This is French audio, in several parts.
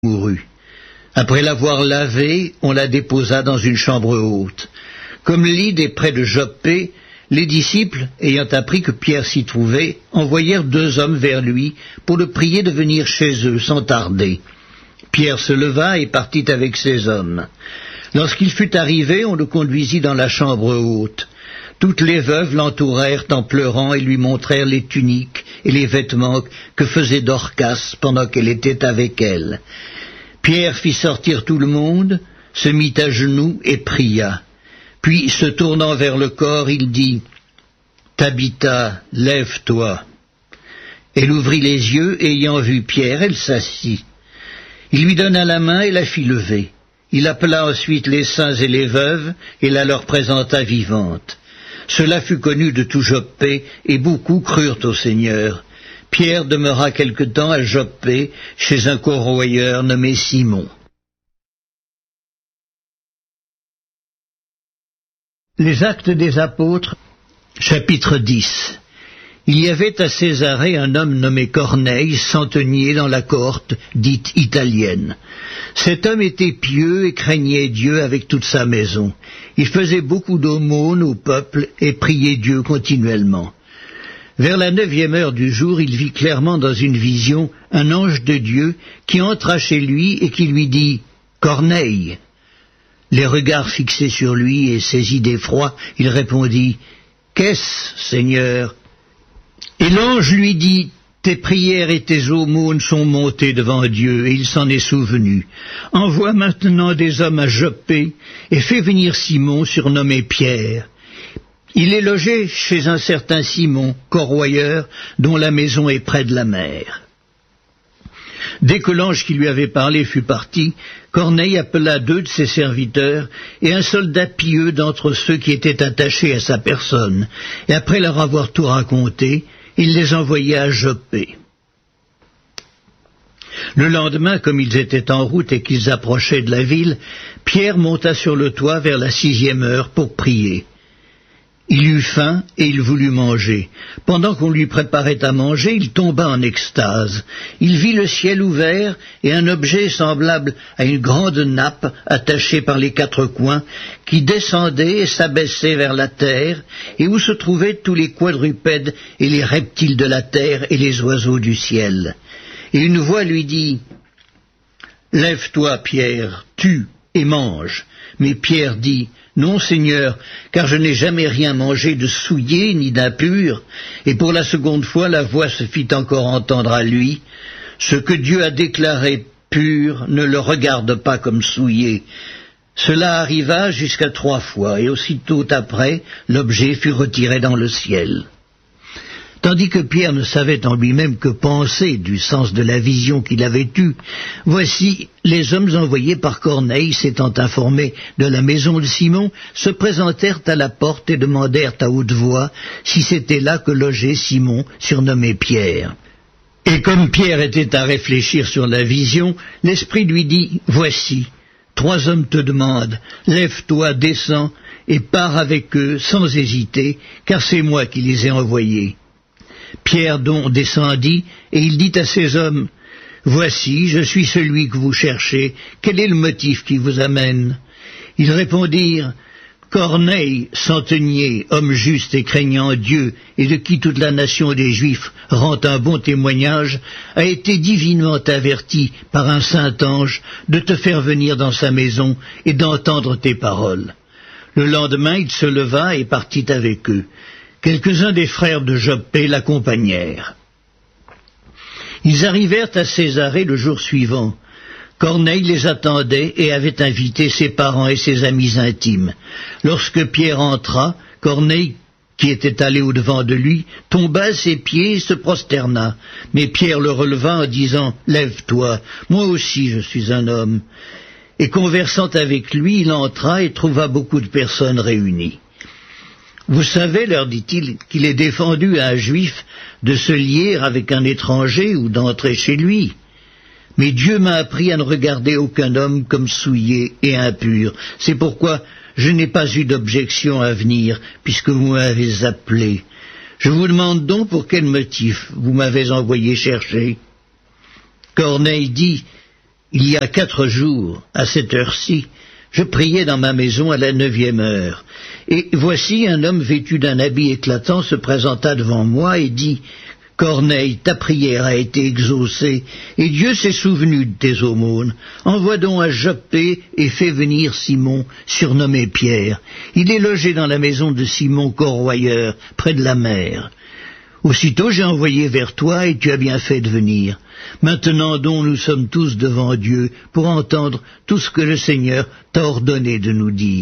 mourut. Après l'avoir lavée, on la déposa dans une chambre haute. Comme Lydde est près de Joppé, les disciples, ayant appris que Pierre s'y trouvait, envoyèrent 2 hommes vers lui pour le prier de venir chez eux sans tarder. Pierre se leva et partit avec ces hommes. Lorsqu'il fut arrivé, on le conduisit dans la chambre haute. Toutes les veuves l'entourèrent en pleurant et lui montrèrent les tuniques et les vêtements que faisait Dorcas pendant qu'elle était avec elles. Pierre fit sortir tout le monde, se mit à genoux et pria. Puis, se tournant vers le corps, il dit « Tabitha, lève-toi ». Elle ouvrit les yeux, et ayant vu Pierre, elle s'assit. Il lui donna la main et la fit lever. Il appela ensuite les saints et les veuves, et la leur présenta vivante. Cela fut connu de tout Joppé, et beaucoup crurent au Seigneur. Pierre demeura quelque temps à Joppé, chez un corroyeur nommé Simon. Les Actes des Apôtres, chapitre 10. Il y avait à Césarée un homme nommé Corneille, centenier dans la cohorte dite italienne. Cet homme était pieux et craignait Dieu avec toute sa maison. Il faisait beaucoup d'aumônes au peuple et priait Dieu continuellement. Vers la 9e heure du jour, il vit clairement dans une vision un ange de Dieu qui entra chez lui et qui lui dit « Corneille !» Les regards fixés sur lui et saisi d'effroi, il répondit « Qu'est-ce, Seigneur ?» Et l'ange lui dit « Tes prières et tes aumônes sont montées devant Dieu, et il s'en est souvenu. Envoie maintenant des hommes à Joppé, et fais venir Simon, surnommé Pierre. Il est logé chez un certain Simon, corroyeur, dont la maison est près de la mer. » Dès que l'ange qui lui avait parlé fut parti, Corneille appela 2 de ses serviteurs et un soldat pieux d'entre ceux qui étaient attachés à sa personne, et après leur avoir tout raconté, il les envoya à Joppé. Le lendemain, comme ils étaient en route et qu'ils approchaient de la ville, Pierre monta sur le toit vers la 6e heure pour prier. Il eut faim et il voulut manger. Pendant qu'on lui préparait à manger, il tomba en extase. Il vit le ciel ouvert et un objet semblable à une grande nappe attachée par les 4 coins qui descendait et s'abaissait vers la terre et où se trouvaient tous les quadrupèdes et les reptiles de la terre et les oiseaux du ciel. Et une voix lui dit « Lève-toi, Pierre, tue et mange. » Mais Pierre dit « Non, Seigneur, car je n'ai jamais rien mangé de souillé ni d'impur. » Et pour la seconde fois, la voix se fit encore entendre à lui. « Ce que Dieu a déclaré pur, ne le regarde pas comme souillé. » Cela arriva jusqu'à 3 fois, et aussitôt après, l'objet fut retiré dans le ciel. Tandis que Pierre ne savait en lui-même que penser du sens de la vision qu'il avait eue, voici les hommes envoyés par Corneille, s'étant informés de la maison de Simon, se présentèrent à la porte et demandèrent à haute voix si c'était là que logeait Simon, surnommé Pierre. Et comme Pierre était à réfléchir sur la vision, l'Esprit lui dit « Voici, 3 hommes te demandent, lève-toi, descends, et pars avec eux sans hésiter, car c'est moi qui les ai envoyés. » Pierre donc descendit, et il dit à ces hommes, « Voici, je suis celui que vous cherchez, quel est le motif qui vous amène ?» Ils répondirent, « Corneille, centenier, homme juste et craignant Dieu, et de qui toute la nation des Juifs rend un bon témoignage, a été divinement averti par un saint ange de te faire venir dans sa maison et d'entendre tes paroles. » Le lendemain, il se leva et partit avec eux. Quelques-uns des frères de Joppé l'accompagnèrent. Ils arrivèrent à Césarée le jour suivant. Corneille les attendait et avait invité ses parents et ses amis intimes. Lorsque Pierre entra, Corneille, qui était allé au-devant de lui, tomba à ses pieds et se prosterna. Mais Pierre le releva en disant « Lève-toi, moi aussi je suis un homme. » Et conversant avec lui, il entra et trouva beaucoup de personnes réunies. « Vous savez, leur dit-il, qu'il est défendu à un juif de se lier avec un étranger ou d'entrer chez lui. Mais Dieu m'a appris à ne regarder aucun homme comme souillé et impur. C'est pourquoi je n'ai pas eu d'objection à venir, puisque vous m'avez appelé. Je vous demande donc pour quel motif vous m'avez envoyé chercher. » Corneille dit Il y a 4 jours, à cette heure-ci, je priais dans ma maison à la 9e heure. Et voici un homme vêtu d'un habit éclatant se présenta devant moi et dit « Corneille, ta prière a été exaucée, et Dieu s'est souvenu de tes aumônes. Envoie donc à Joppé et fais venir Simon, surnommé Pierre. Il est logé dans la maison de Simon Corroyeur, près de la mer. Aussitôt j'ai envoyé vers toi, et tu as bien fait de venir. Maintenant donc nous sommes tous devant Dieu pour entendre tout ce que le Seigneur t'a ordonné de nous dire. »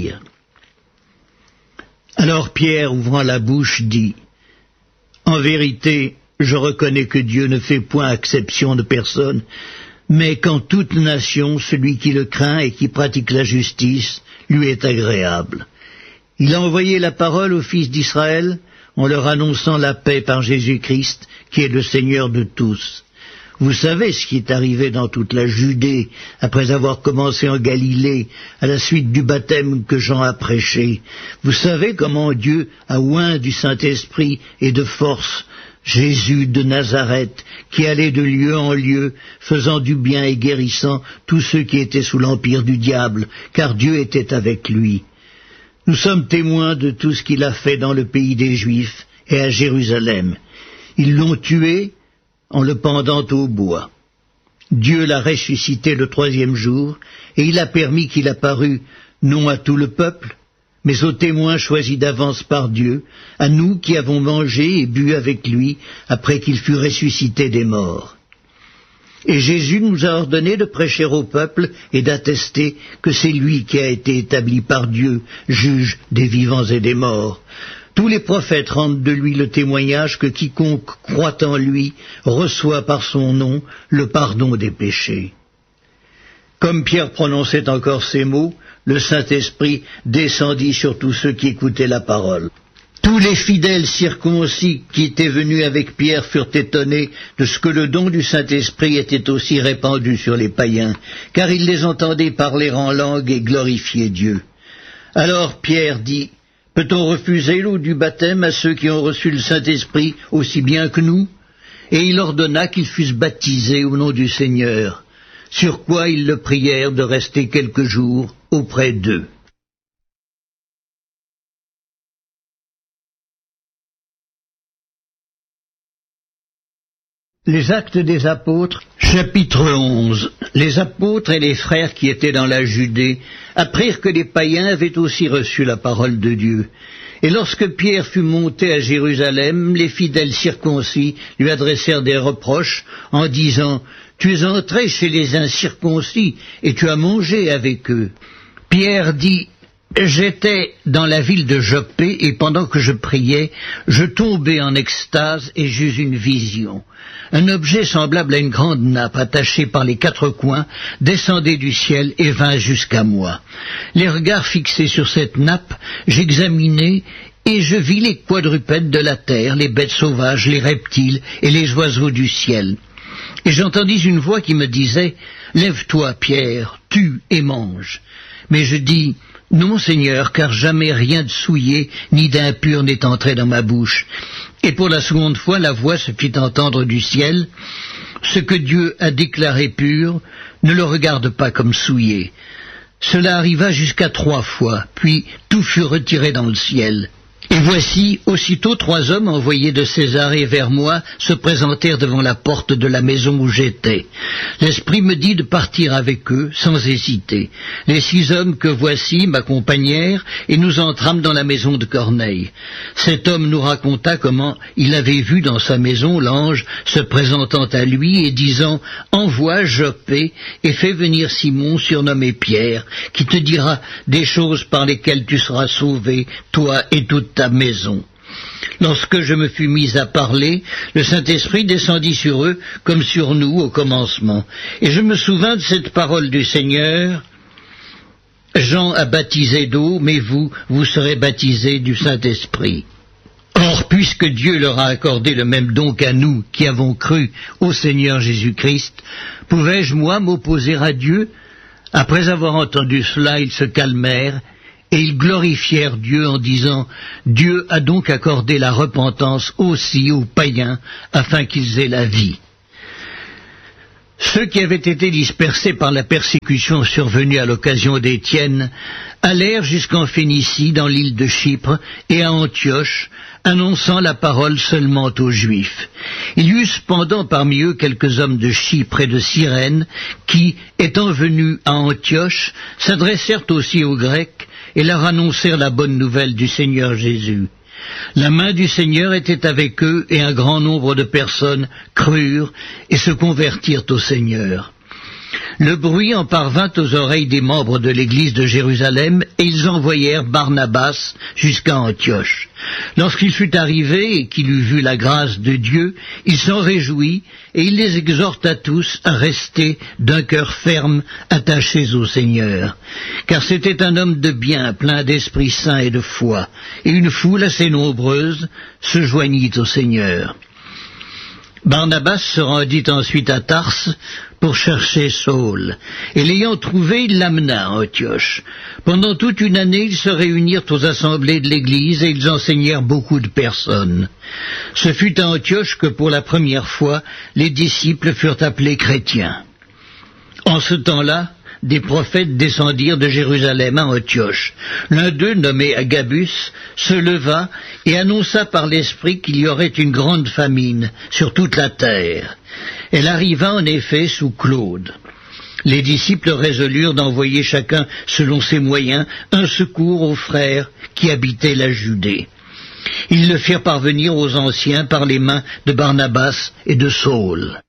Alors Pierre, ouvrant la bouche, dit « En vérité, je reconnais que Dieu ne fait point exception de personne, mais qu'en toute nation, celui qui le craint et qui pratique la justice lui est agréable. Il a envoyé la parole aux fils d'Israël, en leur annonçant la paix par Jésus-Christ, qui est le Seigneur de tous. Vous savez ce qui est arrivé dans toute la Judée, après avoir commencé en Galilée, à la suite du baptême que Jean a prêché. Vous savez comment Dieu a oint du Saint-Esprit et de force Jésus de Nazareth, qui allait de lieu en lieu, faisant du bien et guérissant tous ceux qui étaient sous l'empire du diable, car Dieu était avec lui. Nous sommes témoins de tout ce qu'il a fait dans le pays des Juifs et à Jérusalem. Ils l'ont tué en le pendant au bois. Dieu l'a ressuscité le 3e jour, et il a permis qu'il apparût non à tout le peuple, mais aux témoins choisis d'avance par Dieu, à nous qui avons mangé et bu avec lui après qu'il fut ressuscité des morts. Et Jésus nous a ordonné de prêcher au peuple et d'attester que c'est lui qui a été établi par Dieu, juge des vivants et des morts. Tous les prophètes rendent de lui le témoignage que quiconque croit en lui reçoit par son nom le pardon des péchés. » Comme Pierre prononçait encore ces mots, le Saint-Esprit descendit sur tous ceux qui écoutaient la parole. Tous les fidèles circoncis qui étaient venus avec Pierre furent étonnés de ce que le don du Saint-Esprit était aussi répandu sur les païens, car ils les entendaient parler en langue et glorifier Dieu. Alors Pierre dit « Peut-on refuser l'eau du baptême à ceux qui ont reçu le Saint-Esprit aussi bien que nous ?» Et il ordonna qu'ils fussent baptisés au nom du Seigneur, sur quoi ils le prièrent de rester quelques jours auprès d'eux. Les Actes des Apôtres, chapitre 11. Les apôtres et les frères qui étaient dans la Judée apprirent que les païens avaient aussi reçu la parole de Dieu. Et lorsque Pierre fut monté à Jérusalem, les fidèles circoncis lui adressèrent des reproches en disant « Tu es entré chez les incirconcis et tu as mangé avec eux. » Pierre dit « J'étais dans la ville de Joppé et pendant que je priais, je tombai en extase et j'eus une vision. Un objet semblable à une grande nappe attachée par les 4 coins descendait du ciel et vint jusqu'à moi. Les regards fixés sur cette nappe, j'examinai et je vis les quadrupèdes de la terre, les bêtes sauvages, les reptiles et les oiseaux du ciel. Et j'entendis une voix qui me disait « Lève-toi, Pierre, tue et mange. » Mais je dis « Non, Seigneur, car jamais rien de souillé ni d'impur n'est entré dans ma bouche. » Et pour la seconde fois, la voix se fit entendre du ciel. Ce que Dieu a déclaré pur, ne le regarde pas comme souillé. Cela arriva jusqu'à 3 fois, puis tout fut retiré dans le ciel. Et voici, aussitôt 3 hommes envoyés de Césarée vers moi se présentèrent devant la porte de la maison où j'étais. L'Esprit me dit de partir avec eux, sans hésiter. Les 6 hommes que voici m'accompagnèrent, et nous entrâmes dans la maison de Corneille. Cet homme nous raconta comment il avait vu dans sa maison l'ange se présentant à lui et disant « Envoie Joppé et fais venir Simon, surnommé Pierre, qui te dira des choses par lesquelles tu seras sauvé, toi et toute ta maison. » Lorsque je me fus mis à parler, le Saint-Esprit descendit sur eux comme sur nous au commencement. Et je me souvins de cette parole du Seigneur. Jean a baptisé d'eau, mais vous serez baptisés du Saint-Esprit. Or, puisque Dieu leur a accordé le même don qu'à nous qui avons cru au Seigneur Jésus-Christ, pouvais-je, moi, m'opposer à Dieu? Après avoir entendu cela, ils se calmèrent, et ils glorifièrent Dieu en disant « Dieu a donc accordé la repentance aussi aux païens, afin qu'ils aient la vie. » Ceux qui avaient été dispersés par la persécution survenue à l'occasion d'Étienne allèrent jusqu'en Phénicie, dans l'île de Chypre, et à Antioche, annonçant la parole seulement aux Juifs. Il y eut cependant parmi eux quelques hommes de Chypre et de Cyrène qui, étant venus à Antioche, s'adressèrent aussi aux Grecs et leur annoncèrent la bonne nouvelle du Seigneur Jésus. La main du Seigneur était avec eux et un grand nombre de personnes crurent et se convertirent au Seigneur. Le bruit en parvint aux oreilles des membres de l'église de Jérusalem et ils envoyèrent Barnabas jusqu'à Antioche. Lorsqu'il fut arrivé et qu'il eut vu la grâce de Dieu, il s'en réjouit et il les exhorta tous à rester d'un cœur ferme attachés au Seigneur. Car c'était un homme de bien, plein d'Esprit Saint et de foi, et une foule assez nombreuse se joignit au Seigneur. Barnabas se rendit ensuite à Tarse pour chercher Saul, et l'ayant trouvé, il l'amena à Antioche. Pendant toute une année, ils se réunirent aux assemblées de l'Église et ils enseignèrent beaucoup de personnes. Ce fut à Antioche que pour la première fois, les disciples furent appelés chrétiens. En ce temps-là, des prophètes descendirent de Jérusalem à Antioche. L'un d'eux, nommé Agabus, se leva et annonça par l'Esprit qu'il y aurait une grande famine sur toute la terre. Elle arriva en effet sous Claude. Les disciples résolurent d'envoyer chacun, selon ses moyens, un secours aux frères qui habitaient la Judée. Ils le firent parvenir aux anciens par les mains de Barnabas et de Saul.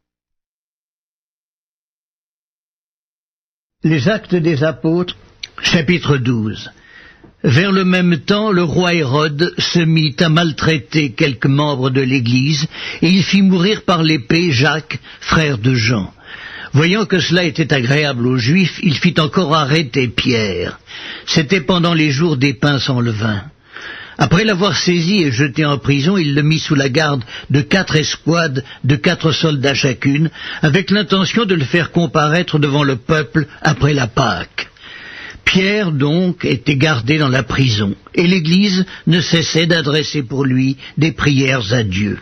Les Actes des Apôtres, chapitre 12. Vers le même temps, le roi Hérode se mit à maltraiter quelques membres de l'Église, et il fit mourir par l'épée Jacques, frère de Jean. Voyant que cela était agréable aux Juifs, il fit encore arrêter Pierre. C'était pendant les jours des pains sans levain. Après l'avoir saisi et jeté en prison, il le mit sous la garde de 4 escouades de 4 soldats chacune, avec l'intention de le faire comparaître devant le peuple après la Pâque. Pierre, donc, était gardé dans la prison, et l'Église ne cessait d'adresser pour lui des prières à Dieu.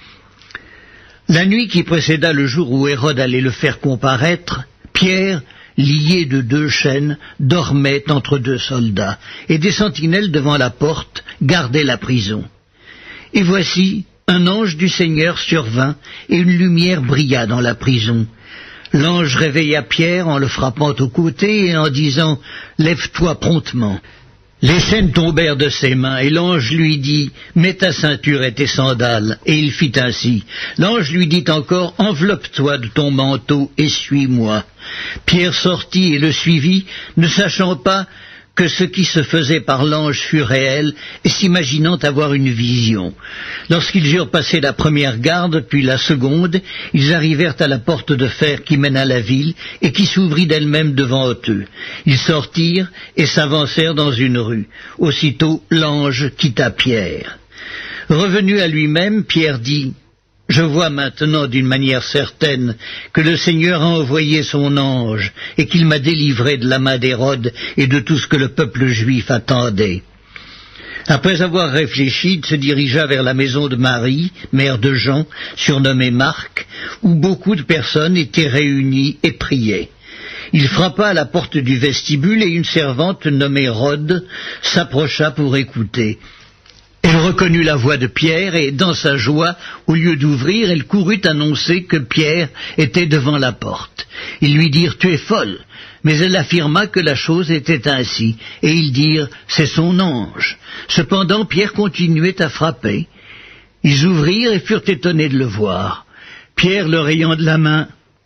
La nuit qui précéda le jour où Hérode allait le faire comparaître, Pierre, lié de 2 chaînes, dormait entre 2 soldats, et des sentinelles devant la porte gardaient la prison. Et voici, un ange du Seigneur survint, et une lumière brilla dans la prison. L'ange réveilla Pierre en le frappant au côté et en disant « Lève-toi promptement ». Les chaînes tombèrent de ses mains, et l'ange lui dit « Mets ta ceinture et tes sandales », et il fit ainsi. L'ange lui dit encore « Enveloppe-toi de ton manteau et suis-moi ». Pierre sortit et le suivit, ne sachant pas que ce qui se faisait par l'ange fut réel, et s'imaginant avoir une vision. Lorsqu'ils eurent passé la première garde, puis la seconde, ils arrivèrent à la porte de fer qui mène à la ville, et qui s'ouvrit d'elle-même devant eux. Ils sortirent et s'avancèrent dans une rue. Aussitôt l'ange quitta Pierre. Revenu à lui-même, Pierre dit « Je vois maintenant d'une manière certaine que le Seigneur a envoyé son ange et qu'il m'a délivré de la main d'Hérode et de tout ce que le peuple juif attendait. » Après avoir réfléchi, il se dirigea vers la maison de Marie, mère de Jean, surnommée Marc, où beaucoup de personnes étaient réunies et priaient. Il frappa à la porte du vestibule et une servante nommée Rhode s'approcha pour écouter. Elle reconnut la voix de Pierre et, dans sa joie, au lieu d'ouvrir, elle courut annoncer que Pierre était devant la porte. Ils lui dirent « Tu es folle !» Mais elle affirma que la chose était ainsi, et ils dirent « C'est son ange !» Cependant, Pierre continuait à frapper. Ils ouvrirent et furent étonnés de le voir. Pierre, leur ayant de la main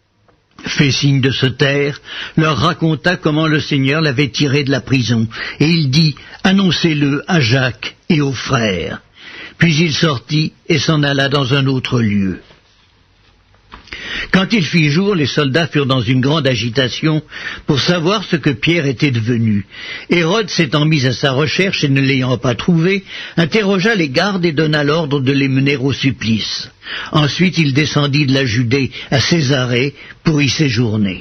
fait signe de se taire, leur raconta comment le Seigneur l'avait tiré de la prison, et il dit « Annoncez-le à Jacques et aux frères. » Puis il sortit et s'en alla dans un autre lieu. Quand il fit jour, les soldats furent dans une grande agitation pour savoir ce que Pierre était devenu. Hérode s'étant mis à sa recherche et ne l'ayant pas trouvé, interrogea les gardes et donna l'ordre de les mener au supplice. Ensuite il descendit de la Judée à Césarée pour y séjourner.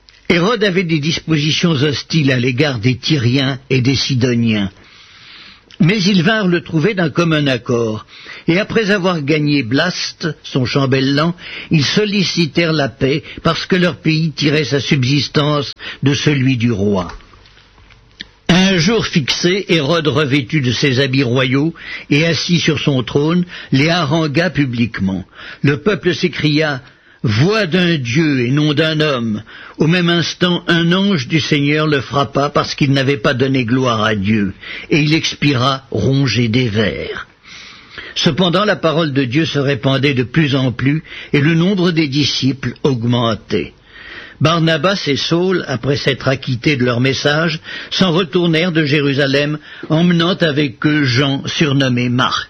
Hérode avait des dispositions hostiles à l'égard des Tyriens et des Sidoniens. Mais ils vinrent le trouver d'un commun accord, et après avoir gagné Blast, son chambellan, ils sollicitèrent la paix parce que leur pays tirait sa subsistance de celui du roi. À un jour fixé, Hérode, revêtu de ses habits royaux et assis sur son trône, les harangua publiquement. Le peuple s'écria « Voix d'un Dieu et non d'un homme !» Au même instant, un ange du Seigneur le frappa parce qu'il n'avait pas donné gloire à Dieu, et il expira rongé des vers. Cependant, la parole de Dieu se répandait de plus en plus, et le nombre des disciples augmentait. Barnabas et Saul, après s'être acquittés de leur message, s'en retournèrent de Jérusalem, emmenant avec eux Jean, surnommé Marc.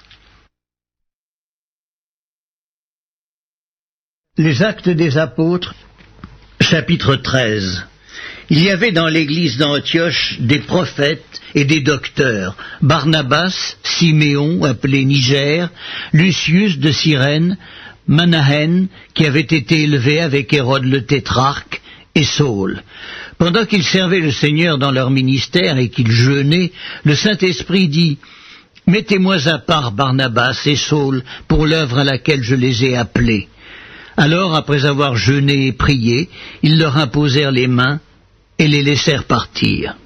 Les Actes des Apôtres, chapitre 13. Il y avait dans l'église d'Antioche des prophètes et des docteurs, Barnabas, Siméon, appelé Niger, Lucius de Cyrène, Manahen, qui avait été élevé avec Hérode le tétrarque, et Saul. Pendant qu'ils servaient le Seigneur dans leur ministère et qu'ils jeûnaient, le Saint-Esprit dit « Mettez-moi à part Barnabas et Saul pour l'œuvre à laquelle je les ai appelés. » Alors, après avoir jeûné et prié, ils leur imposèrent les mains et les laissèrent partir.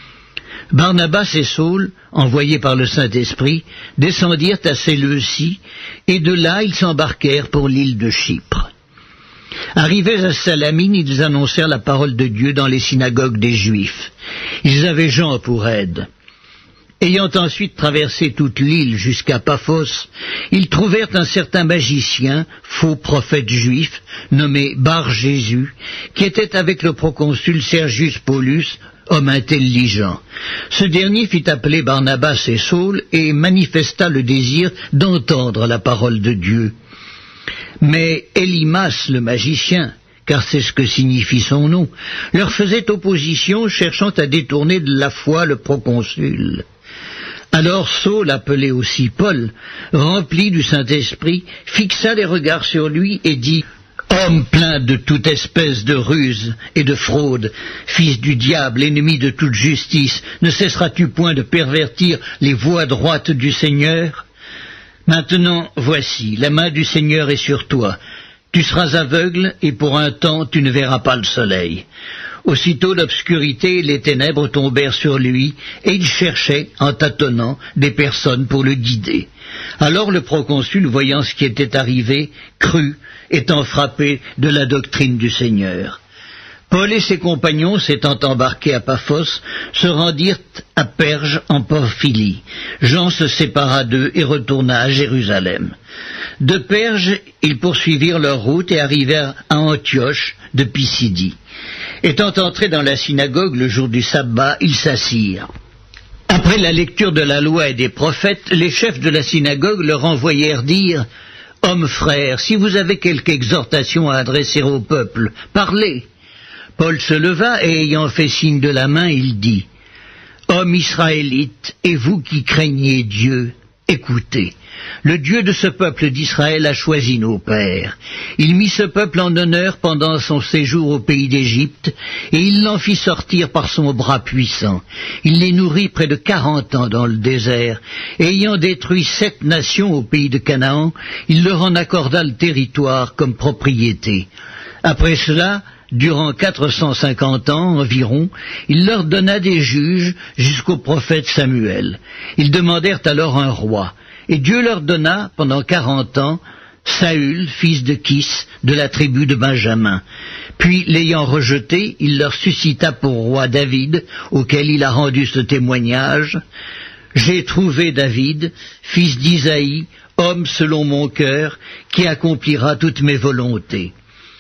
Barnabas et Saul, envoyés par le Saint-Esprit, descendirent à Séleucie, et de là ils s'embarquèrent pour l'île de Chypre. Arrivés à Salamine, ils annoncèrent la parole de Dieu dans les synagogues des Juifs. Ils avaient Jean pour aide. Ayant ensuite traversé toute l'île jusqu'à Paphos, ils trouvèrent un certain magicien, faux prophète juif, nommé Bar-Jésus, qui était avec le proconsul Sergius Paulus, homme intelligent. Ce dernier fit appeler Barnabas et Saul et manifesta le désir d'entendre la parole de Dieu. Mais Élymas, le magicien, car c'est ce que signifie son nom, leur faisait opposition, cherchant à détourner de la foi le proconsul. Alors Saul, appelé aussi Paul, rempli du Saint-Esprit, fixa les regards sur lui et dit « Homme plein de toute espèce de ruse et de fraude, fils du diable, ennemi de toute justice, ne cesseras-tu point de pervertir les voies droites du Seigneur ? Maintenant, voici, la main du Seigneur est sur toi. Tu seras aveugle et pour un temps tu ne verras pas le soleil. » Aussitôt l'obscurité et les ténèbres tombèrent sur lui, et il cherchait, en tâtonnant, des personnes pour le guider. Alors le proconsul, voyant ce qui était arrivé, crut, étant frappé de la doctrine du Seigneur. Paul et ses compagnons, s'étant embarqués à Paphos, se rendirent à Perge en Pamphylie. Jean se sépara d'eux et retourna à Jérusalem. De Perge, ils poursuivirent leur route et arrivèrent à Antioche de Pisidie. Étant entrés dans la synagogue le jour du sabbat, ils s'assirent. Après la lecture de la loi et des prophètes, les chefs de la synagogue leur envoyèrent dire « Hommes frères, si vous avez quelque exhortation à adresser au peuple, parlez !» Paul se leva et ayant fait signe de la main, il dit « Hommes israélites, et vous qui craignez Dieu, écoutez. Le Dieu de ce peuple d'Israël a choisi nos pères. Il mit ce peuple en honneur pendant son séjour au pays d'Égypte, et il l'en fit sortir par son bras puissant. Il les nourrit près de 40 ans dans le désert, et ayant détruit 7 nations au pays de Canaan, il leur en accorda le territoire comme propriété. Après cela, durant 450 ans environ, il leur donna des juges jusqu'au prophète Samuel. Ils demandèrent alors un roi. Et Dieu leur donna, pendant 40 ans, Saül, fils de Kis, de la tribu de Benjamin. Puis, l'ayant rejeté, il leur suscita pour roi David, auquel il a rendu ce témoignage. « J'ai trouvé David, fils d'Isaïe, homme selon mon cœur, qui accomplira toutes mes volontés. »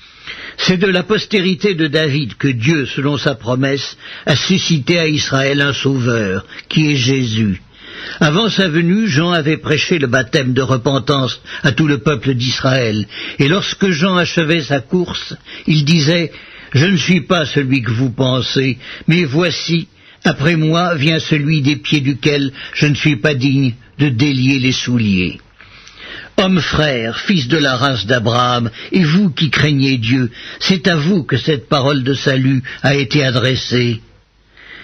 C'est de la postérité de David que Dieu, selon sa promesse, a suscité à Israël un sauveur, qui est Jésus. Avant sa venue, Jean avait prêché le baptême de repentance à tout le peuple d'Israël. Et lorsque Jean achevait sa course, il disait « Je ne suis pas celui que vous pensez, mais voici, après moi vient celui des pieds duquel je ne suis pas digne de délier les souliers. » Hommes frères, fils de la race d'Abraham, et vous qui craignez Dieu, c'est à vous que cette parole de salut a été adressée.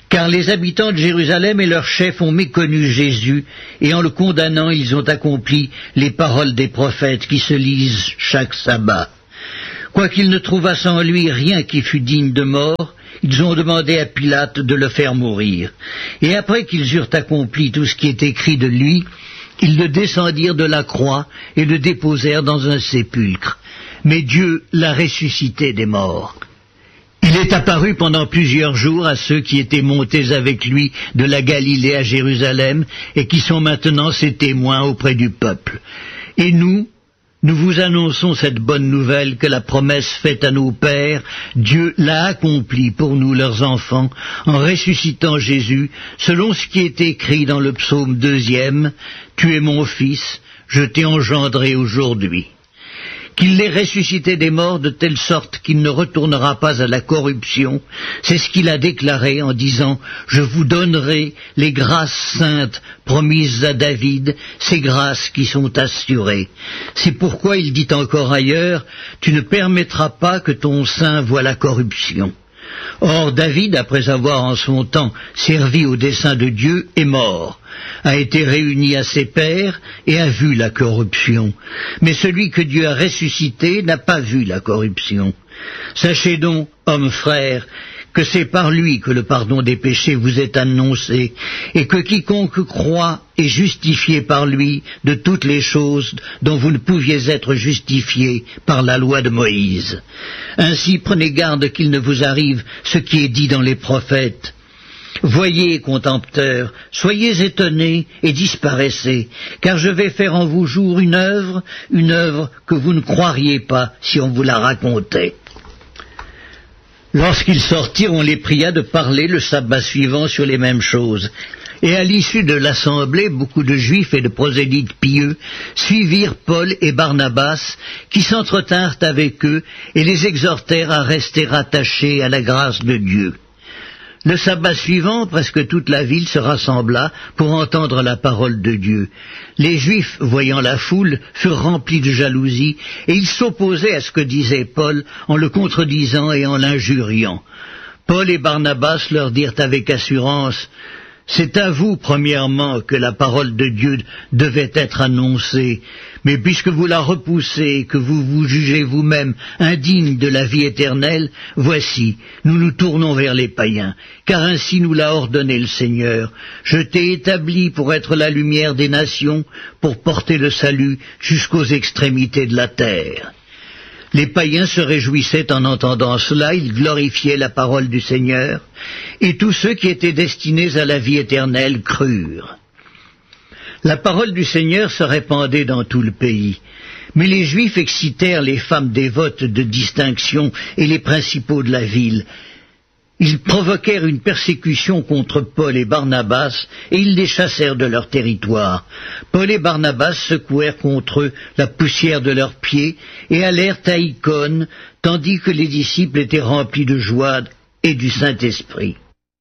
Car les habitants de Jérusalem et leurs chefs ont méconnu Jésus, et en le condamnant, ils ont accompli les paroles des prophètes qui se lisent chaque sabbat. Quoiqu'ils ne trouvassent en lui rien qui fût digne de mort, ils ont demandé à Pilate de le faire mourir. Et après qu'ils eurent accompli tout ce qui est écrit de lui, ils le descendirent de la croix et le déposèrent dans un sépulcre. Mais Dieu l'a ressuscité des morts. Il est apparu pendant plusieurs jours à ceux qui étaient montés avec lui de la Galilée à Jérusalem et qui sont maintenant ses témoins auprès du peuple. Et nous vous annonçons cette bonne nouvelle que la promesse faite à nos pères, Dieu l'a accomplie pour nous leurs enfants, en ressuscitant Jésus, selon ce qui est écrit dans le psaume 2e, « Tu es mon fils, je t'ai engendré aujourd'hui ». Qu'il l'ait ressuscité des morts de telle sorte qu'il ne retournera pas à la corruption, c'est ce qu'il a déclaré en disant « Je vous donnerai les grâces saintes promises à David, ces grâces qui sont assurées. » C'est pourquoi il dit encore ailleurs « Tu ne permettras pas que ton sein voie la corruption. » Or David, après avoir en son temps servi au dessein de Dieu, est mort, a été réuni à ses pairs et a vu la corruption. Mais celui que Dieu a ressuscité n'a pas vu la corruption. Sachez donc, hommes frères, que c'est par lui que le pardon des péchés vous est annoncé, et que quiconque croit est justifié par lui de toutes les choses dont vous ne pouviez être justifiés par la loi de Moïse. Ainsi prenez garde qu'il ne vous arrive ce qui est dit dans les prophètes. Voyez, contempteurs, soyez étonnés et disparaissez, car je vais faire en vous jour une œuvre que vous ne croiriez pas si on vous la racontait. Lorsqu'ils sortirent, on les pria de parler le sabbat suivant sur les mêmes choses. Et à l'issue de l'assemblée, beaucoup de Juifs et de prosélytes pieux suivirent Paul et Barnabas, qui s'entretinrent avec eux et les exhortèrent à rester attachés à la grâce de Dieu. Le sabbat suivant, presque toute la ville se rassembla pour entendre la parole de Dieu. Les Juifs, voyant la foule, furent remplis de jalousie, et ils s'opposaient à ce que disait Paul en le contredisant et en l'injuriant. Paul et Barnabas leur dirent avec assurance « C'est à vous, premièrement, que la parole de Dieu devait être annoncée, mais puisque vous la repoussez et que vous vous jugez vous-même indigne de la vie éternelle, voici, nous nous tournons vers les païens, car ainsi nous l'a ordonné le Seigneur. Je t'ai établi pour être la lumière des nations, pour porter le salut jusqu'aux extrémités de la terre. » Les païens se réjouissaient en entendant cela, ils glorifiaient la parole du Seigneur, et tous ceux qui étaient destinés à la vie éternelle crurent. La parole du Seigneur se répandait dans tout le pays, mais les Juifs excitèrent les femmes dévotes de distinction et les principaux de la ville. Ils provoquèrent une persécution contre Paul et Barnabas, et ils les chassèrent de leur territoire. Paul et Barnabas secouèrent contre eux la poussière de leurs pieds, et allèrent à Icône, tandis que les disciples étaient remplis de joie et du Saint-Esprit.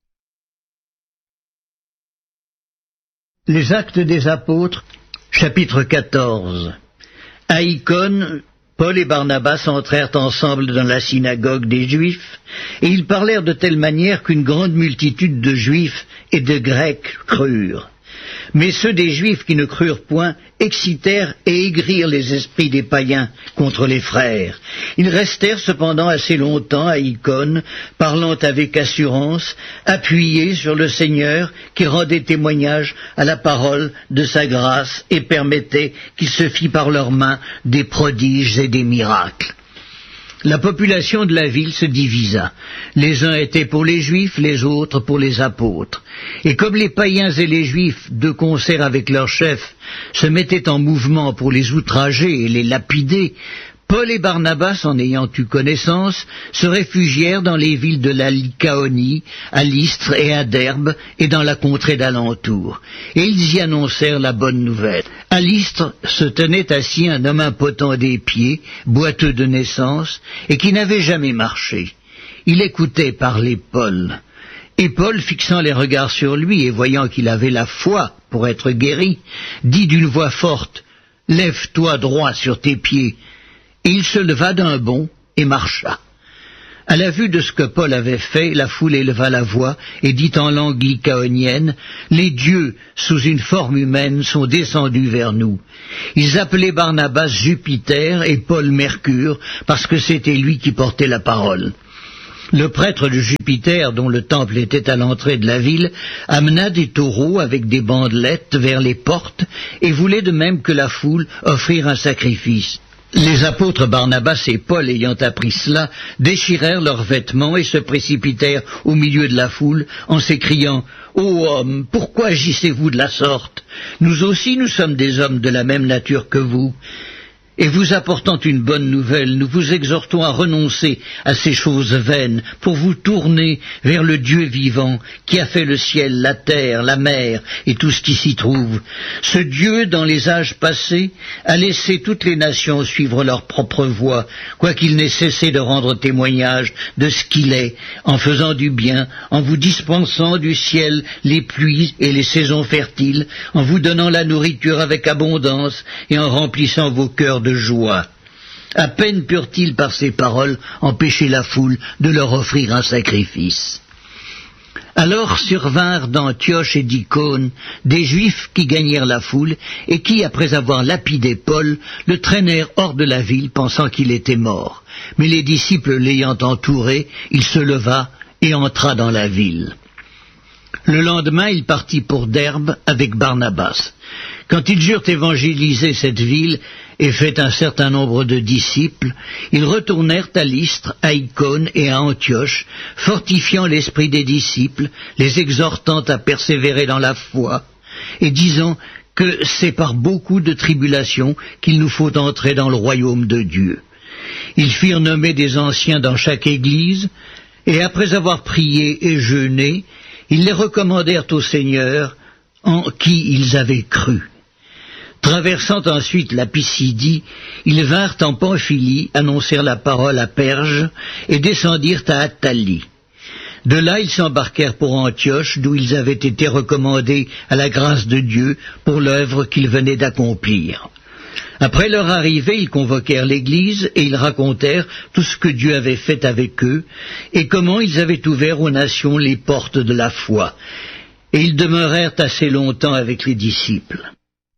Les Actes des Apôtres, chapitre 14. À Icône, Paul et Barnabas entrèrent ensemble dans la synagogue des Juifs, et ils parlèrent de telle manière qu'une grande multitude de Juifs et de Grecs crurent. Mais ceux des Juifs qui ne crurent point excitèrent et aigrirent les esprits des païens contre les frères. Ils restèrent cependant assez longtemps à Icône, parlant avec assurance, appuyés sur le Seigneur qui rendait témoignage à la parole de sa grâce et permettait qu'il se fît par leurs mains des prodiges et des miracles. La population de la ville se divisa. Les uns étaient pour les Juifs, les autres pour les apôtres. Et comme les païens et les Juifs, de concert avec leurs chefs, se mettaient en mouvement pour les outrager et les lapider, Paul et Barnabas, en ayant eu connaissance, se réfugièrent dans les villes de la Lycaonie, à Lystre et à Derbe, et dans la contrée d'alentour. Et ils y annoncèrent la bonne nouvelle. À Lystre se tenait assis un homme impotent des pieds, boiteux de naissance, et qui n'avait jamais marché. Il écoutait parler Paul. Et Paul, fixant les regards sur lui et voyant qu'il avait la foi pour être guéri, dit d'une voix forte, « Lève-toi droit sur tes pieds !» Et il se leva d'un bond et marcha. À la vue de ce que Paul avait fait, la foule éleva la voix et dit en langue lycaonienne, « Les dieux, sous une forme humaine, sont descendus vers nous. » Ils appelaient Barnabas Jupiter et Paul Mercure, parce que c'était lui qui portait la parole. Le prêtre de Jupiter, dont le temple était à l'entrée de la ville, amena des taureaux avec des bandelettes vers les portes et voulait de même que la foule offrir un sacrifice. Les apôtres Barnabas et Paul, ayant appris cela, déchirèrent leurs vêtements et se précipitèrent au milieu de la foule en s'écriant « Ô hommes, pourquoi agissez-vous de la sorte? Nous aussi nous sommes des hommes de la même nature que vous. » Et vous apportant une bonne nouvelle, nous vous exhortons à renoncer à ces choses vaines pour vous tourner vers le Dieu vivant qui a fait le ciel, la terre, la mer et tout ce qui s'y trouve. Ce Dieu, dans les âges passés, a laissé toutes les nations suivre leur propre voie, quoiqu'il n'ait cessé de rendre témoignage de ce qu'il est, en faisant du bien, en vous dispensant du ciel les pluies et les saisons fertiles, en vous donnant la nourriture avec abondance et en remplissant vos cœurs de joie. À peine purent-ils par ces paroles empêcher la foule de leur offrir un sacrifice. Alors survinrent d'Antioche et d'Icône des Juifs qui gagnèrent la foule et qui, après avoir lapidé Paul, le traînèrent hors de la ville pensant qu'il était mort. Mais les disciples l'ayant entouré, il se leva et entra dans la ville. Le lendemain, il partit pour Derbe avec Barnabas. Quand ils eurent évangélisé cette ville et fait un certain nombre de disciples, ils retournèrent à Lystre, à Icône et à Antioche, fortifiant l'esprit des disciples, les exhortant à persévérer dans la foi, et disant que c'est par beaucoup de tribulations qu'il nous faut entrer dans le royaume de Dieu. Ils firent nommer des anciens dans chaque église, et après avoir prié et jeûné, ils les recommandèrent au Seigneur, en qui ils avaient cru. Traversant ensuite la Pisidie, ils vinrent en Pamphylie, annoncèrent la parole à Perge et descendirent à Attalie. De là, ils s'embarquèrent pour Antioche, d'où ils avaient été recommandés à la grâce de Dieu pour l'œuvre qu'ils venaient d'accomplir. Après leur arrivée, ils convoquèrent l'Église et ils racontèrent tout ce que Dieu avait fait avec eux et comment ils avaient ouvert aux nations les portes de la foi. Et ils demeurèrent assez longtemps avec les disciples.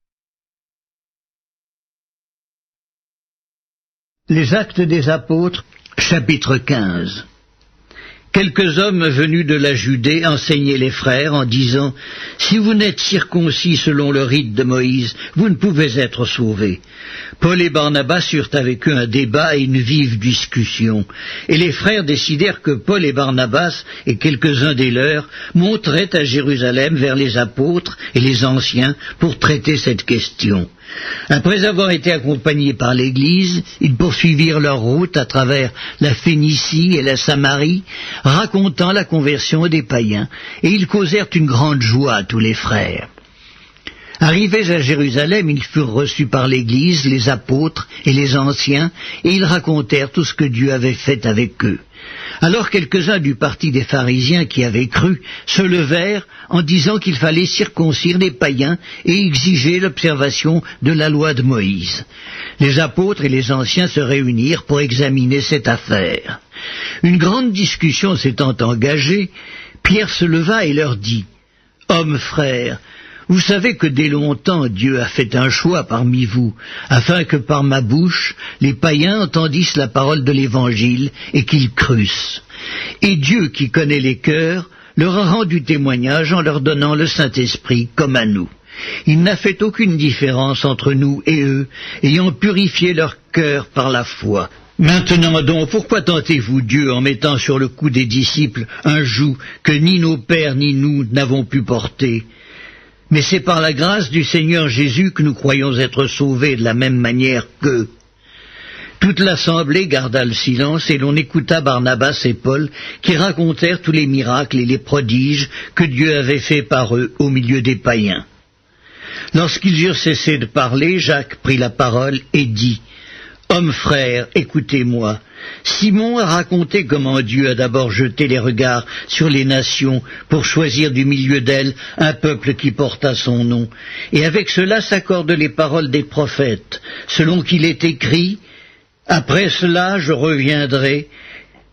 Les Actes des Apôtres, chapitre 15. Quelques hommes venus de la Judée enseignaient les frères en disant « Si vous n'êtes circoncis selon le rite de Moïse, vous ne pouvez être sauvés. » Paul et Barnabas eurent avec eux un débat et une vive discussion. Et les frères décidèrent que Paul et Barnabas et quelques-uns des leurs monteraient à Jérusalem vers les apôtres et les anciens pour traiter cette question. Après avoir été accompagnés par l'Église, ils poursuivirent leur route à travers la Phénicie et la Samarie, racontant la conversion des païens, et ils causèrent une grande joie à tous les frères. Arrivés à Jérusalem, ils furent reçus par l'Église, les apôtres et les anciens, et ils racontèrent tout ce que Dieu avait fait avec eux. Alors quelques-uns du parti des pharisiens qui avaient cru se levèrent en disant qu'il fallait circoncire les païens et exiger l'observation de la loi de Moïse. Les apôtres et les anciens se réunirent pour examiner cette affaire. Une grande discussion s'étant engagée, Pierre se leva et leur dit « Hommes frères, vous savez que dès longtemps Dieu a fait un choix parmi vous, afin que par ma bouche les païens entendissent la parole de l'Évangile et qu'ils crussent. Et Dieu, qui connaît les cœurs, leur a rendu témoignage en leur donnant le Saint-Esprit comme à nous. Il n'a fait aucune différence entre nous et eux, ayant purifié leur cœur par la foi. Maintenant donc, pourquoi tentez-vous Dieu en mettant sur le cou des disciples un joug que ni nos pères ni nous n'avons pu porter ? Mais c'est par la grâce du Seigneur Jésus que nous croyons être sauvés de la même manière qu'eux. » Toute l'assemblée garda le silence et l'on écouta Barnabas et Paul qui racontèrent tous les miracles et les prodiges que Dieu avait faits par eux au milieu des païens. Lorsqu'ils eurent cessé de parler, Jacques prit la parole et dit « Hommes frères, écoutez-moi. Simon a raconté comment Dieu a d'abord jeté les regards sur les nations pour choisir du milieu d'elles un peuple qui porta son nom. Et avec cela s'accordent les paroles des prophètes, selon qu'il est écrit « Après cela je reviendrai,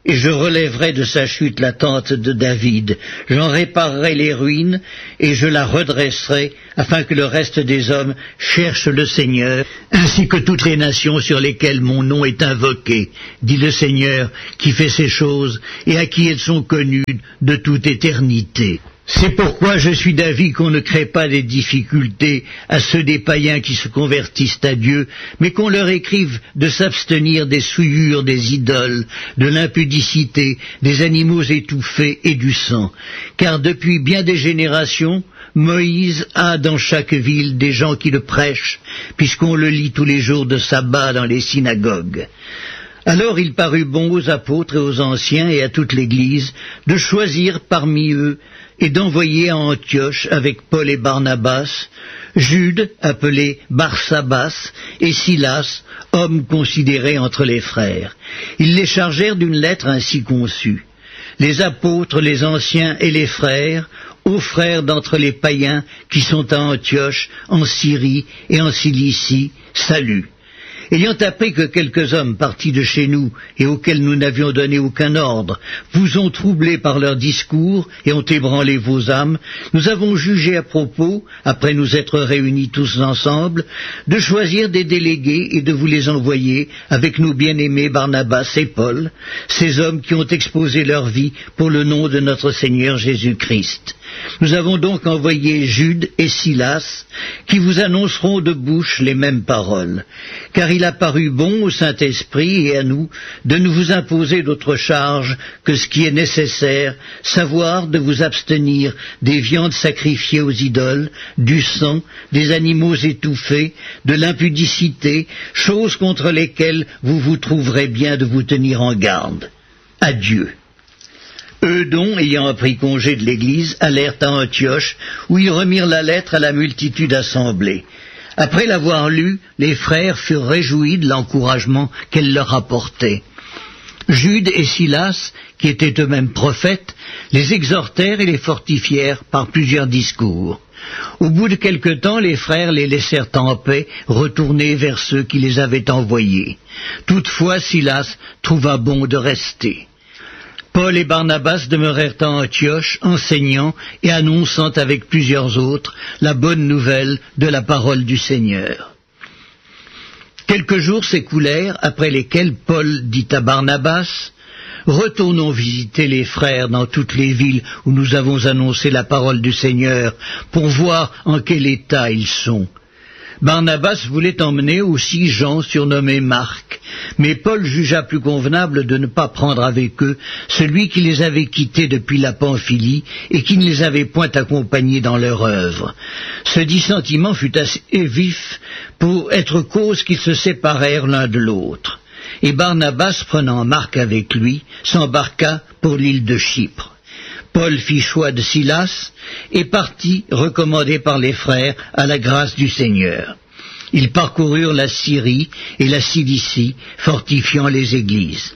et je relèverai de sa chute la tente de David. J'en réparerai les ruines, et je la redresserai, afin que le reste des hommes cherche le Seigneur, ainsi que toutes les nations sur lesquelles mon nom est invoqué, dit le Seigneur, qui fait ces choses, et à qui elles sont connues de toute éternité. C'est pourquoi je suis d'avis qu'on ne crée pas des difficultés à ceux des païens qui se convertissent à Dieu, mais qu'on leur écrive de s'abstenir des souillures des idoles, de l'impudicité, des animaux étouffés et du sang. Car depuis bien des générations, Moïse a dans chaque ville des gens qui le prêchent, puisqu'on le lit tous les jours de sabbat dans les synagogues. Alors il parut bon aux apôtres et aux anciens et à toute l'Église de choisir parmi eux et d'envoyer à Antioche avec Paul et Barnabas, Jude, appelé Barsabas, et Silas, hommes considérés entre les frères. Ils les chargèrent d'une lettre ainsi conçue. Les apôtres, les anciens et les frères, aux frères d'entre les païens qui sont à Antioche, en Syrie et en Cilicie, salut. Ayant appris que quelques hommes partis de chez nous et auxquels nous n'avions donné aucun ordre vous ont troublés par leurs discours et ont ébranlé vos âmes, nous avons jugé à propos, après nous être réunis tous ensemble, de choisir des délégués et de vous les envoyer avec nos bien-aimés Barnabas et Paul, ces hommes qui ont exposé leur vie pour le nom de notre Seigneur Jésus-Christ. Nous avons donc envoyé Jude et Silas, qui vous annonceront de bouche les mêmes paroles. Car il a paru bon au Saint-Esprit et à nous de ne vous imposer d'autre charge que ce qui est nécessaire, savoir de vous abstenir des viandes sacrifiées aux idoles, du sang, des animaux étouffés, de l'impudicité, choses contre lesquelles vous vous trouverez bien de vous tenir en garde. Adieu. Eux donc, ayant pris congé de l'Église, allèrent à Antioche, où ils remirent la lettre à la multitude assemblée. Après l'avoir lue, les frères furent réjouis de l'encouragement qu'elle leur apportait. Jude et Silas, qui étaient eux-mêmes prophètes, les exhortèrent et les fortifièrent par plusieurs discours. Au bout de quelque temps, les frères les laissèrent en paix, retourner vers ceux qui les avaient envoyés. Toutefois, Silas trouva bon de rester. Paul et Barnabas demeurèrent à Antioche, enseignant et annonçant avec plusieurs autres la bonne nouvelle de la parole du Seigneur. Quelques jours s'écoulèrent, après lesquels Paul dit à Barnabas, « Retournons visiter les frères dans toutes les villes où nous avons annoncé la parole du Seigneur, pour voir en quel état ils sont. » Barnabas voulait emmener aussi Jean surnommé Marc, mais Paul jugea plus convenable de ne pas prendre avec eux celui qui les avait quittés depuis la Pamphylie et qui ne les avait point accompagnés dans leur œuvre. Ce dissentiment fut assez vif pour être cause qu'ils se séparèrent l'un de l'autre. Et Barnabas, prenant Marc avec lui, s'embarqua pour l'île de Chypre. Paul fit choix de Silas et partit, recommandé par les frères, à la grâce du Seigneur. Ils parcoururent la Syrie et la Cilicie, fortifiant les églises.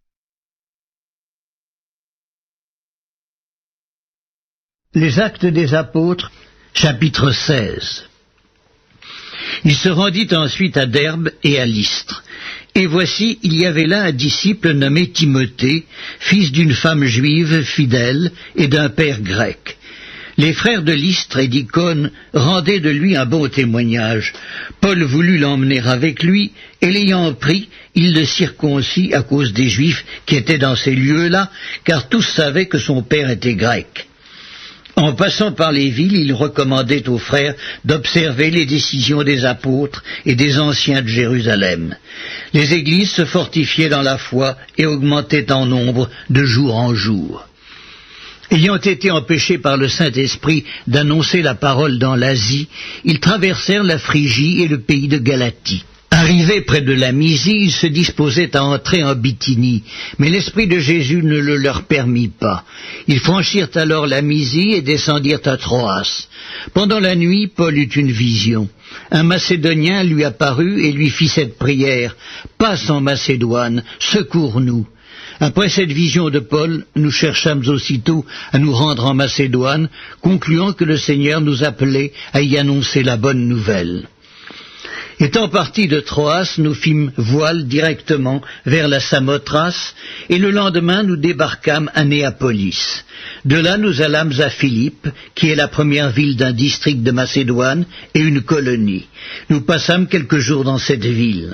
Les Actes des Apôtres, chapitre 16. Il se rendit ensuite à Derbe et à Lystre. Et voici, il y avait là un disciple nommé Timothée, fils d'une femme juive fidèle et d'un père grec. Les frères de Lystre et d'Icône rendaient de lui un bon témoignage. Paul voulut l'emmener avec lui, et l'ayant pris, il le circoncit à cause des Juifs qui étaient dans ces lieux-là, car tous savaient que son père était grec. En passant par les villes, il recommandait aux frères d'observer les décisions des apôtres et des anciens de Jérusalem. Les églises se fortifiaient dans la foi et augmentaient en nombre de jour en jour. Ayant été empêchés par le Saint-Esprit d'annoncer la parole dans l'Asie, ils traversèrent la Phrygie et le pays de Galatie. Arrivés près de la Mysie, ils se disposaient à entrer en Bithynie, mais l'Esprit de Jésus ne le leur permit pas. Ils franchirent alors la Mysie et descendirent à Troas. Pendant la nuit, Paul eut une vision. Un Macédonien lui apparut et lui fit cette prière, « Passe en Macédoine, secours-nous » Après cette vision de Paul, nous cherchâmes aussitôt à nous rendre en Macédoine, concluant que le Seigneur nous appelait à y annoncer la bonne nouvelle. Étant partis de Troas, nous fîmes voile directement vers la Samothrace, et le lendemain nous débarquâmes à Néapolis. De là nous allâmes à Philippe, qui est la première ville d'un district de Macédoine et une colonie. Nous passâmes quelques jours dans cette ville.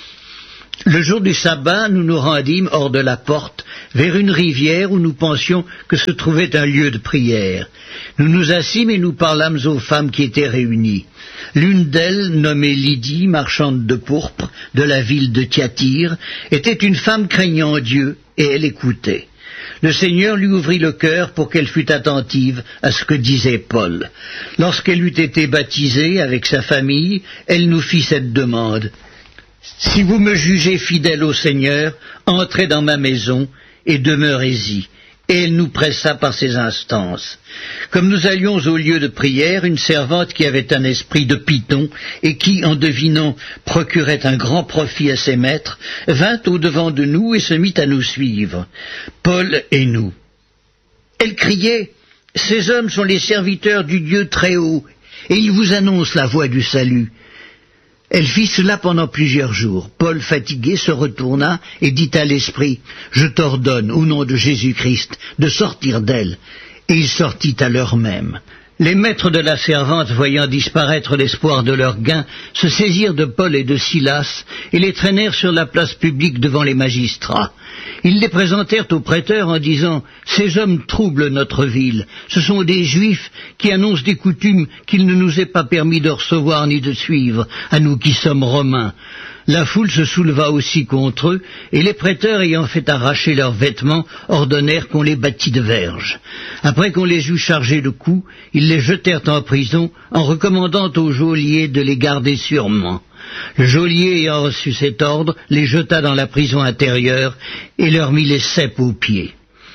Le jour du sabbat, nous nous rendîmes hors de la porte, vers une rivière où nous pensions que se trouvait un lieu de prière. Nous nous assîmes et nous parlâmes aux femmes qui étaient réunies. L'une d'elles, nommée Lydie, marchande de pourpre, de la ville de Thyatire, était une femme craignant Dieu, et elle écoutait. Le Seigneur lui ouvrit le cœur pour qu'elle fût attentive à ce que disait Paul. Lorsqu'elle eut été baptisée avec sa famille, elle nous fit cette demande. « Si vous me jugez fidèle au Seigneur, entrez dans ma maison et demeurez-y. » Et elle nous pressa par ses instances. Comme nous allions au lieu de prière, une servante qui avait un esprit de python et qui, en devinant, procurait un grand profit à ses maîtres, vint au-devant de nous et se mit à nous suivre, Paul et nous. Elle criait « Ces hommes sont les serviteurs du Dieu très haut, et ils vous annoncent la voie du salut. » Elle fit cela pendant plusieurs jours. Paul, fatigué, se retourna et dit à l'esprit, « Je t'ordonne, au nom de Jésus-Christ, de sortir d'elle. » Et il sortit à l'heure même. Les maîtres de la servante, voyant disparaître l'espoir de leur gain, se saisirent de Paul et de Silas et les traînèrent sur la place publique devant les magistrats. Ils les présentèrent aux prêteurs en disant « Ces hommes troublent notre ville. Ce sont des Juifs qui annoncent des coutumes qu'il ne nous est pas permis de recevoir ni de suivre, à nous qui sommes Romains. » La foule se souleva aussi contre eux, et les prêteurs, ayant fait arracher leurs vêtements, ordonnèrent qu'on les battît de verges. Après qu'on les eut chargés de coups, ils les jetèrent en prison, en recommandant au geôlier de les garder sûrement. Le geôlier, ayant reçu cet ordre, les jeta dans la prison intérieure et leur mit les ceps aux pieds.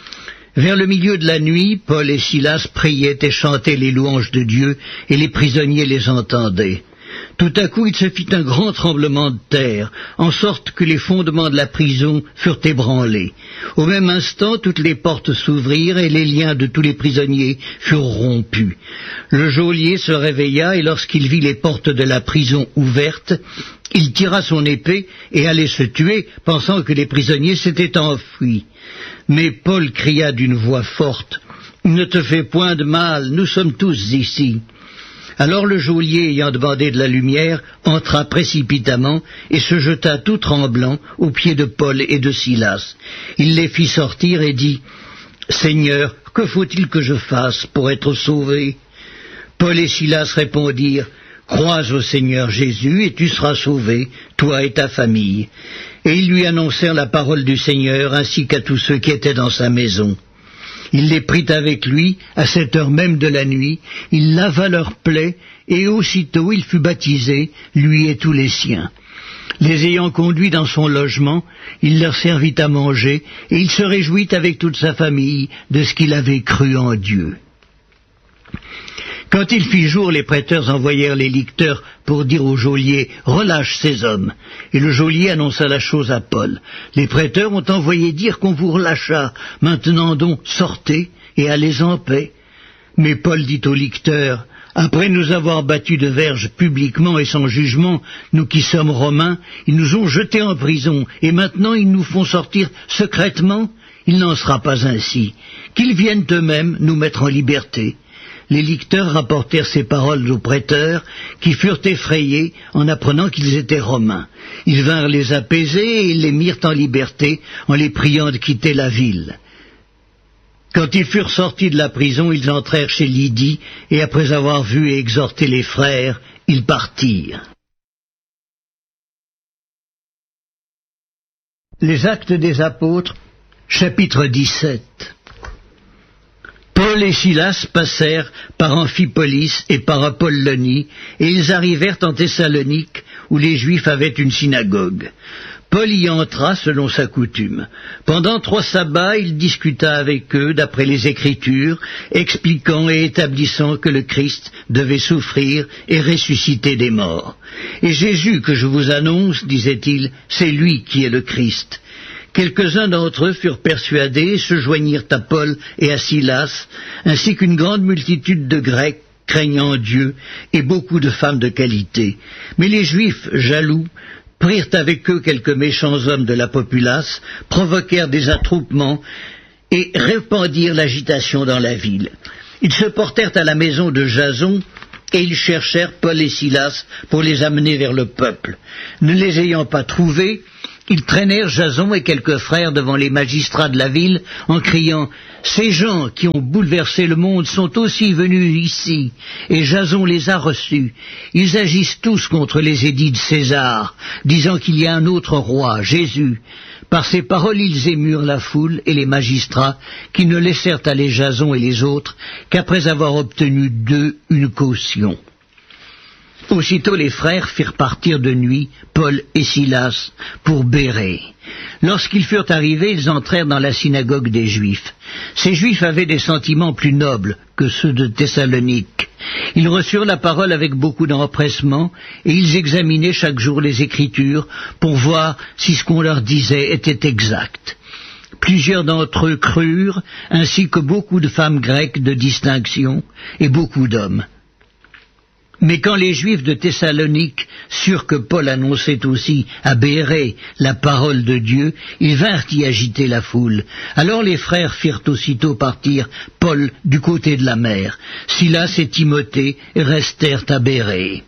Vers le milieu de la nuit, Paul et Silas priaient et chantaient les louanges de Dieu, et les prisonniers les entendaient. Tout à coup, il se fit un grand tremblement de terre, en sorte que les fondements de la prison furent ébranlés. Au même instant, toutes les portes s'ouvrirent et les liens de tous les prisonniers furent rompus. Le geôlier se réveilla et lorsqu'il vit les portes de la prison ouvertes, il tira son épée et allait se tuer, pensant que les prisonniers s'étaient enfuis. Mais Paul cria d'une voix forte, « Ne te fais point de mal, nous sommes tous ici. » Alors le geôlier, ayant demandé de la lumière, entra précipitamment et se jeta tout tremblant aux pieds de Paul et de Silas. Il les fit sortir et dit, « Seigneur, que faut-il que je fasse pour être sauvé ?» Paul et Silas répondirent, « Crois au Seigneur Jésus et tu seras sauvé, toi et ta famille. » Et ils lui annoncèrent la parole du Seigneur ainsi qu'à tous ceux qui étaient dans sa maison. Il les prit avec lui, à cette heure même de la nuit, il lava leurs plaies, et aussitôt il fut baptisé, lui et tous les siens. Les ayant conduits dans son logement, il leur servit à manger, et il se réjouit avec toute sa famille de ce qu'il avait cru en Dieu. Quand il fit jour, les prêteurs envoyèrent les licteurs pour dire au geôlier « Relâche ces hommes !» Et le geôlier annonça la chose à Paul. Les prêteurs ont envoyé dire qu'on vous relâcha. Maintenant donc, sortez et allez en paix. Mais Paul dit aux licteurs « Après nous avoir battus de verges publiquement et sans jugement, nous qui sommes Romains, ils nous ont jetés en prison, et maintenant ils nous font sortir secrètement. Il n'en sera pas ainsi. Qu'ils viennent eux-mêmes nous mettre en liberté. » Les licteurs rapportèrent ces paroles aux prêteurs, qui furent effrayés en apprenant qu'ils étaient romains. Ils vinrent les apaiser et les mirent en liberté en les priant de quitter la ville. Quand ils furent sortis de la prison, ils entrèrent chez Lydie, et après avoir vu et exhorté les frères, ils partirent. Les Actes des Apôtres, chapitre 17. Paul et Silas passèrent par Amphipolis et par Apollonie, et ils arrivèrent en Thessalonique, où les Juifs avaient une synagogue. Paul y entra selon sa coutume. Pendant 3 sabbats, il discuta avec eux d'après les Écritures, expliquant et établissant que le Christ devait souffrir et ressusciter des morts. Et Jésus que je vous annonce, disait-il, c'est lui qui est le Christ. Quelques-uns d'entre eux furent persuadés et se joignirent à Paul et à Silas, ainsi qu'une grande multitude de Grecs craignant Dieu et beaucoup de femmes de qualité. Mais les Juifs, jaloux, prirent avec eux quelques méchants hommes de la populace, provoquèrent des attroupements et répandirent l'agitation dans la ville. Ils se portèrent à la maison de Jason et ils cherchèrent Paul et Silas pour les amener vers le peuple. Ne les ayant pas trouvés, ils traînèrent Jason et quelques frères devant les magistrats de la ville en criant « Ces gens qui ont bouleversé le monde sont aussi venus ici, et Jason les a reçus. Ils agissent tous contre les édits de César, disant qu'il y a un autre roi, Jésus. » Par ces paroles, ils émurent la foule et les magistrats, qui ne laissèrent aller Jason et les autres qu'après avoir obtenu d'eux une caution. Aussitôt les frères firent partir de nuit Paul et Silas pour Bérée. Lorsqu'ils furent arrivés, ils entrèrent dans la synagogue des Juifs. Ces Juifs avaient des sentiments plus nobles que ceux de Thessalonique. Ils reçurent la parole avec beaucoup d'empressement, et ils examinaient chaque jour les Écritures pour voir si ce qu'on leur disait était exact. Plusieurs d'entre eux crurent, ainsi que beaucoup de femmes grecques de distinction et beaucoup d'hommes. Mais quand les Juifs de Thessalonique surent que Paul annonçait aussi à Bérée la parole de Dieu, ils vinrent y agiter la foule. Alors les frères firent aussitôt partir Paul du côté de la mer. Silas et Timothée restèrent à Bérée.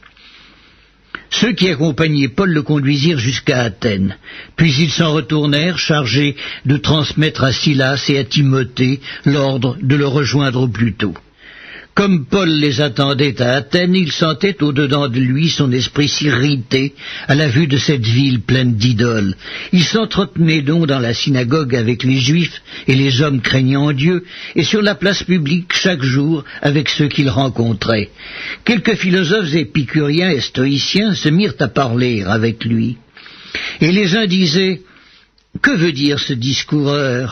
Ceux qui accompagnaient Paul le conduisirent jusqu'à Athènes. Puis ils s'en retournèrent, chargés de transmettre à Silas et à Timothée l'ordre de le rejoindre au plus tôt. Comme Paul les attendait à Athènes, il sentait au-dedans de lui son esprit s'irriter à la vue de cette ville pleine d'idoles. Il s'entretenait donc dans la synagogue avec les Juifs et les hommes craignant Dieu, et sur la place publique chaque jour avec ceux qu'il rencontrait. Quelques philosophes épicuriens et stoïciens se mirent à parler avec lui. Et les uns disaient « Que veut dire ce discoureur ?»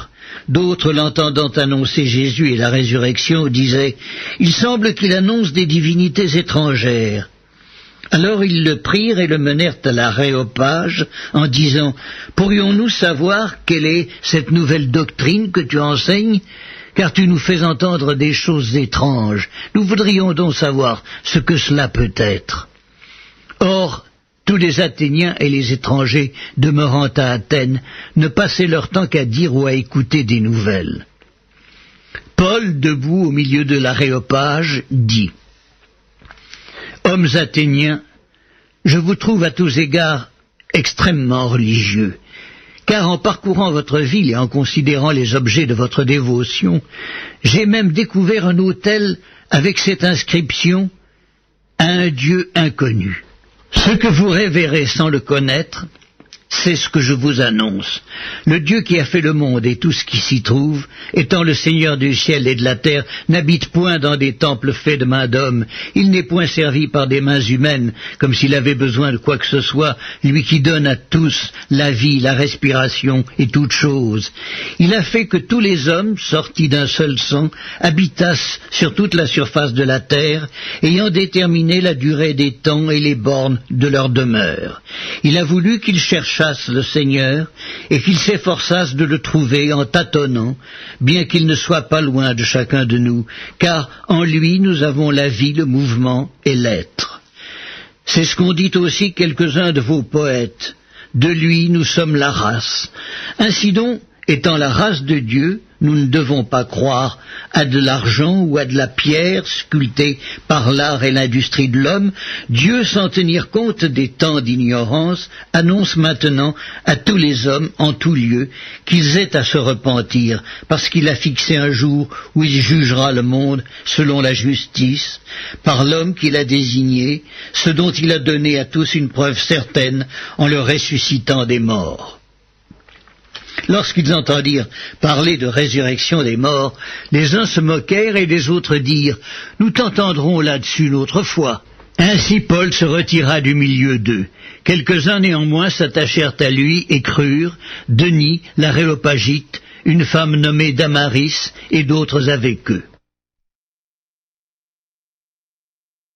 D'autres, l'entendant annoncer Jésus et la résurrection, disaient « Il semble qu'il annonce des divinités étrangères. » Alors ils le prirent et le menèrent à l'Aréopage en disant « Pourrions-nous savoir quelle est cette nouvelle doctrine que tu enseignes ? Car tu nous fais entendre des choses étranges. Nous voudrions donc savoir ce que cela peut être. » Or, tous les Athéniens et les étrangers demeurant à Athènes ne passaient leur temps qu'à dire ou à écouter des nouvelles. Paul, debout au milieu de l'Aréopage, dit « Hommes athéniens, je vous trouve à tous égards extrêmement religieux, car en parcourant votre ville et en considérant les objets de votre dévotion, j'ai même découvert un autel avec cette inscription « À un Dieu inconnu ». Ce que vous révérez sans le connaître, c'est ce que je vous annonce. Le Dieu qui a fait le monde et tout ce qui s'y trouve, étant le Seigneur du ciel et de la terre, n'habite point dans des temples faits de mains d'hommes. Il n'est point servi par des mains humaines, comme s'il avait besoin de quoi que ce soit, lui qui donne à tous la vie, la respiration et toutes choses. Il a fait que tous les hommes, sortis d'un seul sang, habitassent sur toute la surface de la terre, ayant déterminé la durée des temps et les bornes de leur demeure. Il a voulu qu'ils cherchassent le Seigneur et qu'ils s'efforçassent de le trouver en tâtonnant, bien qu'il ne soit pas loin de chacun de nous, car en lui nous avons la vie, le mouvement et l'être. C'est ce qu'ont dit aussi quelques-uns de vos poètes. De lui nous sommes la race. Ainsi donc, étant la race de Dieu, nous ne devons pas croire à de l'argent ou à de la pierre sculptée par l'art et l'industrie de l'homme. Dieu, sans tenir compte des temps d'ignorance, annonce maintenant à tous les hommes en tout lieu qu'ils aient à se repentir, parce qu'il a fixé un jour où il jugera le monde selon la justice, par l'homme qu'il a désigné, ce dont il a donné à tous une preuve certaine en le ressuscitant des morts. Lorsqu'ils entendirent parler de résurrection des morts, les uns se moquèrent et les autres dirent « Nous t'entendrons là-dessus une autre fois ». Ainsi Paul se retira du milieu d'eux. Quelques-uns néanmoins s'attachèrent à lui et crurent, Denis, l'Aréopagite, une femme nommée Damaris et d'autres avec eux.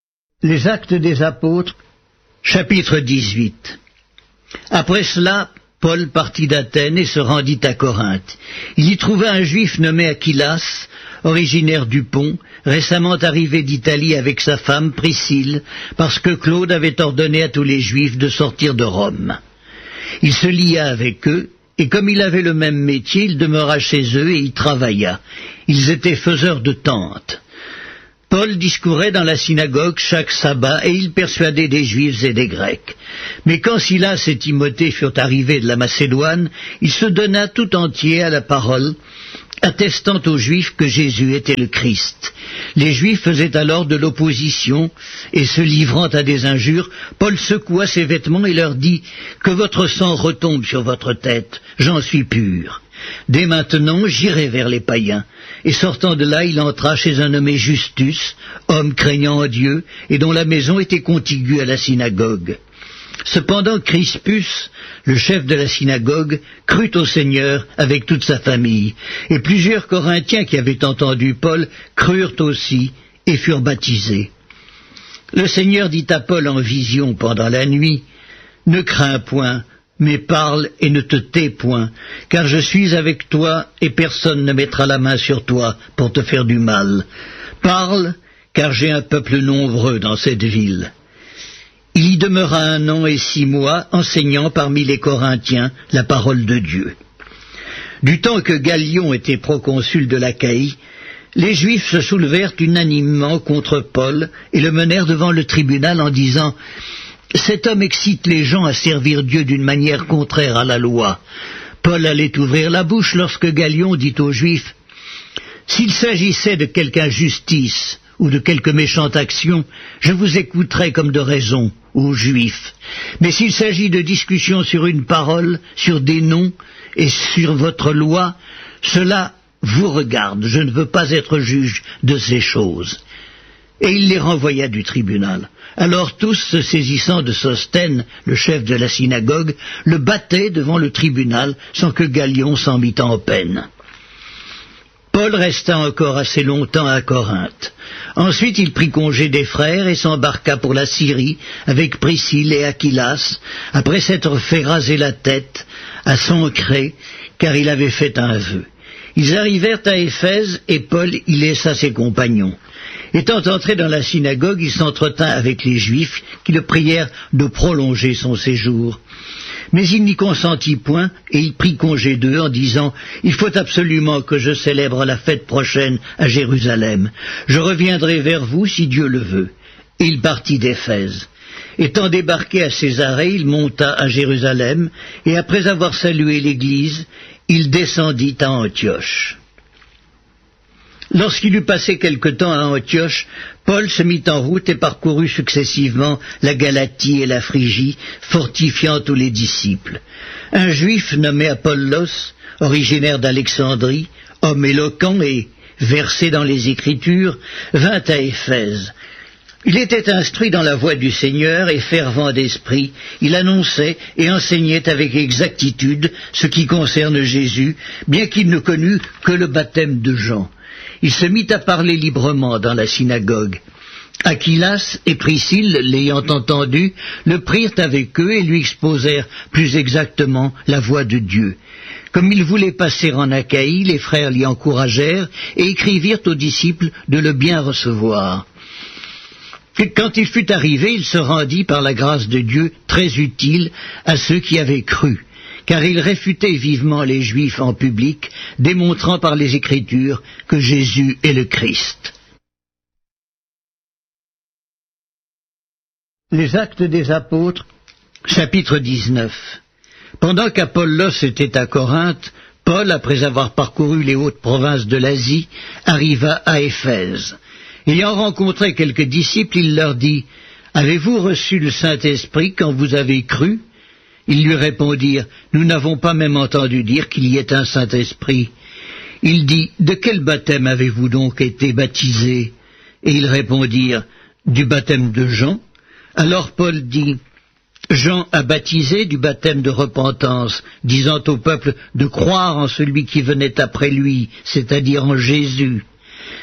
Les Actes des Apôtres, chapitre 18. Après cela, Paul partit d'Athènes et se rendit à Corinthe. Il y trouva un juif nommé Aquilas, originaire du Pont, récemment arrivé d'Italie avec sa femme Priscille, parce que Claude avait ordonné à tous les juifs de sortir de Rome. Il se lia avec eux, et comme il avait le même métier, il demeura chez eux et y travailla. Ils étaient faiseurs de tentes. Paul discourait dans la synagogue chaque sabbat et il persuadait des Juifs et des Grecs. Mais quand Silas et Timothée furent arrivés de la Macédoine, il se donna tout entier à la parole, attestant aux Juifs que Jésus était le Christ. Les Juifs faisaient alors de l'opposition, et se livrant à des injures, Paul secoua ses vêtements et leur dit « Que votre sang retombe sur votre tête, j'en suis pur. Dès maintenant, j'irai vers les païens. » Et sortant de là, il entra chez un nommé Justus, homme craignant en Dieu, et dont la maison était contiguë à la synagogue. Cependant Crispus, le chef de la synagogue, crut au Seigneur avec toute sa famille, et plusieurs Corinthiens qui avaient entendu Paul crurent aussi et furent baptisés. Le Seigneur dit à Paul en vision pendant la nuit, « Ne crains point, mais parle et ne te tais point, car je suis avec toi et personne ne mettra la main sur toi pour te faire du mal. Parle, car j'ai un peuple nombreux dans cette ville. » Il y demeura 1 an et 6 mois, enseignant parmi les Corinthiens la parole de Dieu. Du temps que Gallion était proconsul de l'Achaïe, les Juifs se soulevèrent unanimement contre Paul et le menèrent devant le tribunal en disant « Cet homme excite les gens à servir Dieu d'une manière contraire à la loi. » Paul allait ouvrir la bouche lorsque Gallion dit aux Juifs « S'il s'agissait de quelque injustice ou de quelque méchante action, je vous écouterais comme de raison, aux Juifs. Mais s'il s'agit de discussions sur une parole, sur des noms et sur votre loi, cela vous regarde, je ne veux pas être juge de ces choses. » Et il les renvoya du tribunal. Alors tous, se saisissant de Sosthène, le chef de la synagogue, le battaient devant le tribunal sans que Gallion s'en mît en peine. Paul resta encore assez longtemps à Corinthe. Ensuite il prit congé des frères et s'embarqua pour la Syrie avec Priscille et Aquilas, après s'être fait raser la tête à Cenchréa, car il avait fait un vœu. Ils arrivèrent à Éphèse et Paul y laissa ses compagnons. Étant entré dans la synagogue, il s'entretint avec les Juifs qui le prièrent de prolonger son séjour. Mais il n'y consentit point et il prit congé d'eux en disant « Il faut absolument que je célèbre la fête prochaine à Jérusalem. Je reviendrai vers vous si Dieu le veut. » Et il partit d'Éphèse. Étant débarqué à Césarée, il monta à Jérusalem et après avoir salué l'Église, il descendit à Antioche. Lorsqu'il eut passé quelque temps à Antioche, Paul se mit en route et parcourut successivement la Galatie et la Phrygie, fortifiant tous les disciples. Un juif nommé Apollos, originaire d'Alexandrie, homme éloquent et versé dans les Écritures, vint à Éphèse. Il était instruit dans la voie du Seigneur et fervent d'esprit, il annonçait et enseignait avec exactitude ce qui concerne Jésus, bien qu'il ne connût que le baptême de Jean. Il se mit à parler librement dans la synagogue. Aquilas et Priscille, l'ayant entendu, le prirent avec eux et lui exposèrent plus exactement la voie de Dieu. Comme il voulait passer en Achaïe, les frères l'y encouragèrent et écrivirent aux disciples de le bien recevoir. Quand il fut arrivé, il se rendit par la grâce de Dieu très utile à ceux qui avaient cru, car il réfutait vivement les Juifs en public, démontrant par les Écritures que Jésus est le Christ. Les Actes des Apôtres, chapitre 19. Pendant qu'Apollos était à Corinthe, Paul, après avoir parcouru les hautes provinces de l'Asie, arriva à Éphèse. Ayant rencontré quelques disciples, il leur dit « Avez-vous reçu le Saint-Esprit quand vous avez cru ?» Ils lui répondirent « Nous n'avons pas même entendu dire qu'il y ait un Saint-Esprit. » Il dit « De quel baptême avez-vous donc été baptisés ?» Et ils répondirent « Du baptême de Jean. » Alors Paul dit « Jean a baptisé du baptême de repentance, disant au peuple de croire en celui qui venait après lui, c'est-à-dire en Jésus.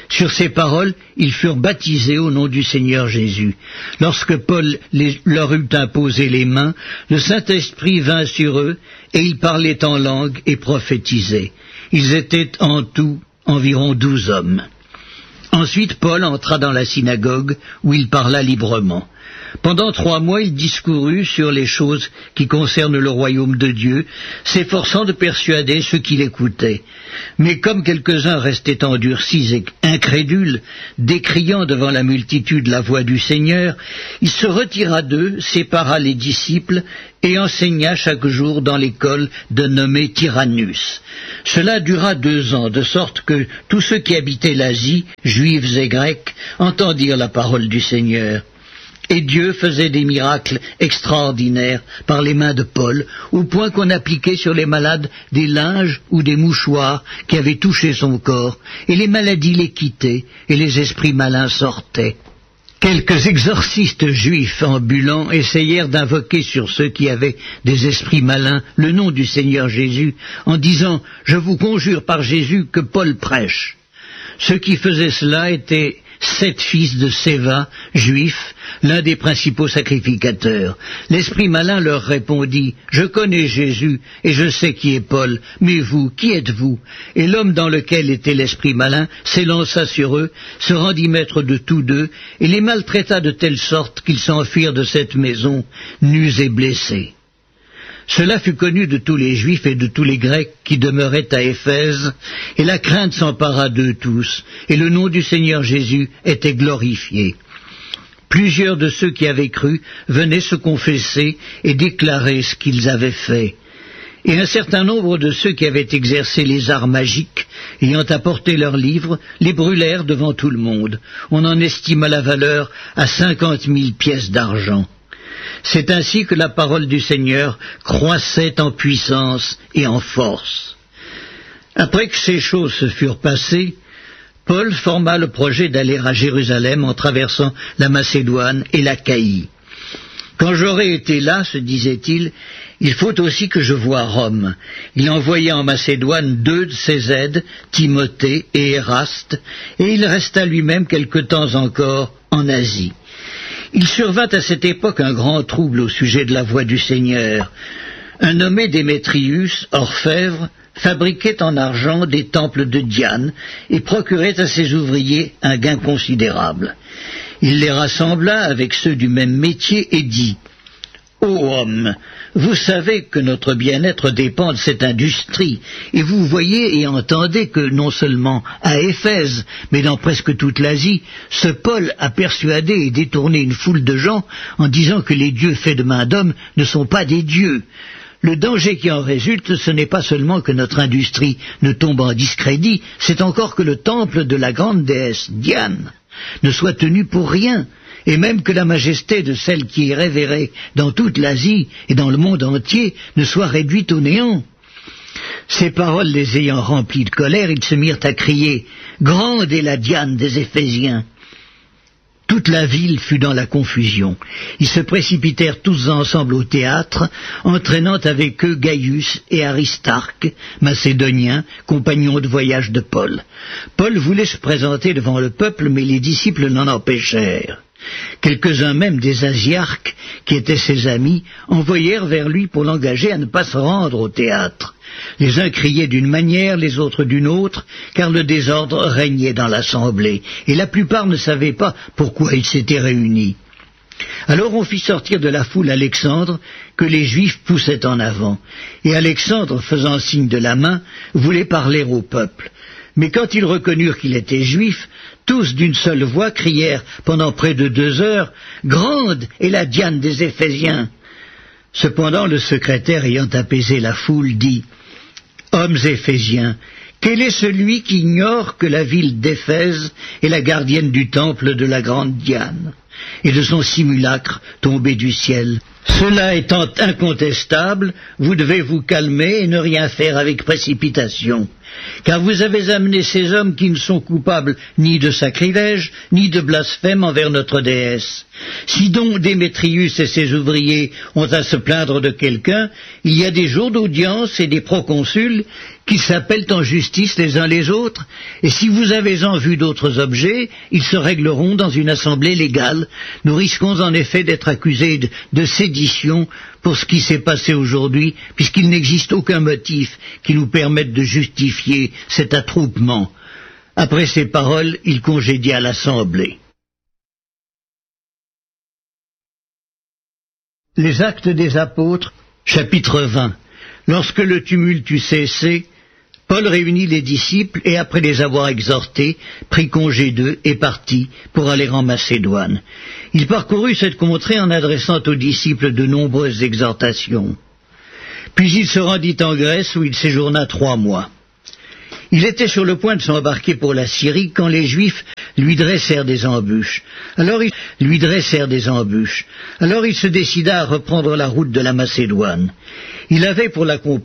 Sur ces paroles, ils furent baptisés au nom du Seigneur Jésus. Lorsque Paul leur eut imposé les mains, le Saint-Esprit vint sur eux, et ils parlaient en langue et prophétisaient. Ils étaient en tout environ 12 hommes. Ensuite, Paul entra dans la synagogue, où il parla librement. Pendant 3 mois, il discourut sur les choses qui concernent le royaume de Dieu, s'efforçant de persuader ceux qui l'écoutaient. Mais comme quelques-uns restaient endurcis et incrédules, décriant devant la multitude la voix du Seigneur, il se retira d'eux, sépara les disciples et enseigna chaque jour dans l'école d'un nommé Tyrannus. Cela dura 2 ans, de sorte que tous ceux qui habitaient l'Asie, juifs et grecs, entendirent la parole du Seigneur. Et Dieu faisait des miracles extraordinaires par les mains de Paul, au point qu'on appliquait sur les malades des linges ou des mouchoirs qui avaient touché son corps, et les maladies les quittaient, et les esprits malins sortaient. Quelques exorcistes juifs ambulants essayèrent d'invoquer sur ceux qui avaient des esprits malins le nom du Seigneur Jésus, en disant « Je vous conjure par Jésus que Paul prêche ». Ceux qui faisaient cela étaient 7 fils de Séva, juifs, l'un des principaux sacrificateurs. L'esprit malin leur répondit « Je connais Jésus, et je sais qui est Paul, mais vous, qui êtes-vous » Et l'homme dans lequel était l'esprit malin s'élança sur eux, se rendit maître de tous deux, et les maltraita de telle sorte qu'ils s'enfuirent de cette maison, nus et blessés. Cela fut connu de tous les Juifs et de tous les Grecs qui demeuraient à Éphèse, et la crainte s'empara d'eux tous, et le nom du Seigneur Jésus était glorifié. Plusieurs de ceux qui avaient cru venaient se confesser et déclarer ce qu'ils avaient fait. Et un certain nombre de ceux qui avaient exercé les arts magiques, ayant apporté leurs livres, les brûlèrent devant tout le monde. On en estima la valeur à 50 000 pièces d'argent. C'est ainsi que la parole du Seigneur croissait en puissance et en force. Après que ces choses se furent passées, Paul forma le projet d'aller à Jérusalem en traversant la Macédoine et l'Achaïe. Quand j'aurai été là, se disait-il, il faut aussi que je voie Rome. Il envoya en Macédoine 2 de ses aides, Timothée et Éraste, et il resta lui-même quelque temps encore en Asie. Il survint à cette époque un grand trouble au sujet de la voix du Seigneur. Un nommé Démétrius, orfèvre, fabriquait en argent des temples de Diane et procurait à ses ouvriers un gain considérable. Il les rassembla avec ceux du même métier et dit « Ô homme, vous savez que notre bien-être dépend de cette industrie, et vous voyez et entendez que non seulement à Éphèse, mais dans presque toute l'Asie, ce Paul a persuadé et détourné une foule de gens en disant que les dieux faits de main d'homme ne sont pas des dieux. Le danger qui en résulte, ce n'est pas seulement que notre industrie ne tombe en discrédit, c'est encore que le temple de la grande déesse Diane ne soit tenu pour rien, et même que la majesté de celle qui est révérée dans toute l'Asie et dans le monde entier ne soit réduite au néant. » Ces paroles les ayant remplis de colère, ils se mirent à crier « Grande est la Diane des Éphésiens !» Toute la ville fut dans la confusion. Ils se précipitèrent tous ensemble au théâtre, entraînant avec eux Gaius et Aristarque, macédoniens, compagnons de voyage de Paul. Paul voulait se présenter devant le peuple, mais les disciples n'en empêchèrent. Quelques-uns même des Asiarques, qui étaient ses amis, envoyèrent vers lui pour l'engager à ne pas se rendre au théâtre. Les uns criaient d'une manière, les autres d'une autre, car le désordre régnait dans l'assemblée, et la plupart ne savaient pas pourquoi ils s'étaient réunis. Alors on fit sortir de la foule Alexandre, que les Juifs poussaient en avant, et Alexandre, faisant signe de la main, voulait parler au peuple. Mais quand ils reconnurent qu'il était juif, tous d'une seule voix crièrent pendant près de 2 heures « Grande est la Diane des Éphésiens !» Cependant le secrétaire ayant apaisé la foule dit « Hommes éphésiens, quel est celui qui ignore que la ville d'Éphèse est la gardienne du temple de la grande Diane et de son simulacre tombé du ciel ? Cela étant incontestable, vous devez vous calmer et ne rien faire avec précipitation. Car vous avez amené ces hommes qui ne sont coupables ni de sacrilège, ni de blasphème envers notre déesse. Si donc Démétrius et ses ouvriers ont à se plaindre de quelqu'un, il y a des jours d'audience et des proconsuls qu'ils s'appellent en justice les uns les autres, et si vous avez en vue d'autres objets, ils se régleront dans une assemblée légale. Nous risquons en effet d'être accusés de sédition pour ce qui s'est passé aujourd'hui, puisqu'il n'existe aucun motif qui nous permette de justifier cet attroupement. Après ces paroles, il congédia l'assemblée. Les Actes des Apôtres, chapitre 20. Lorsque le tumulte eut cessé, Paul réunit les disciples et, après les avoir exhortés, prit congé d'eux et partit pour aller en Macédoine. Il parcourut cette contrée en adressant aux disciples de nombreuses exhortations. Puis il se rendit en Grèce où il séjourna 3 mois. Il était sur le point de s'embarquer pour la Syrie quand les Juifs lui dressèrent des embûches. Alors il se décida à reprendre la route de la Macédoine. Il avait pour la compagnie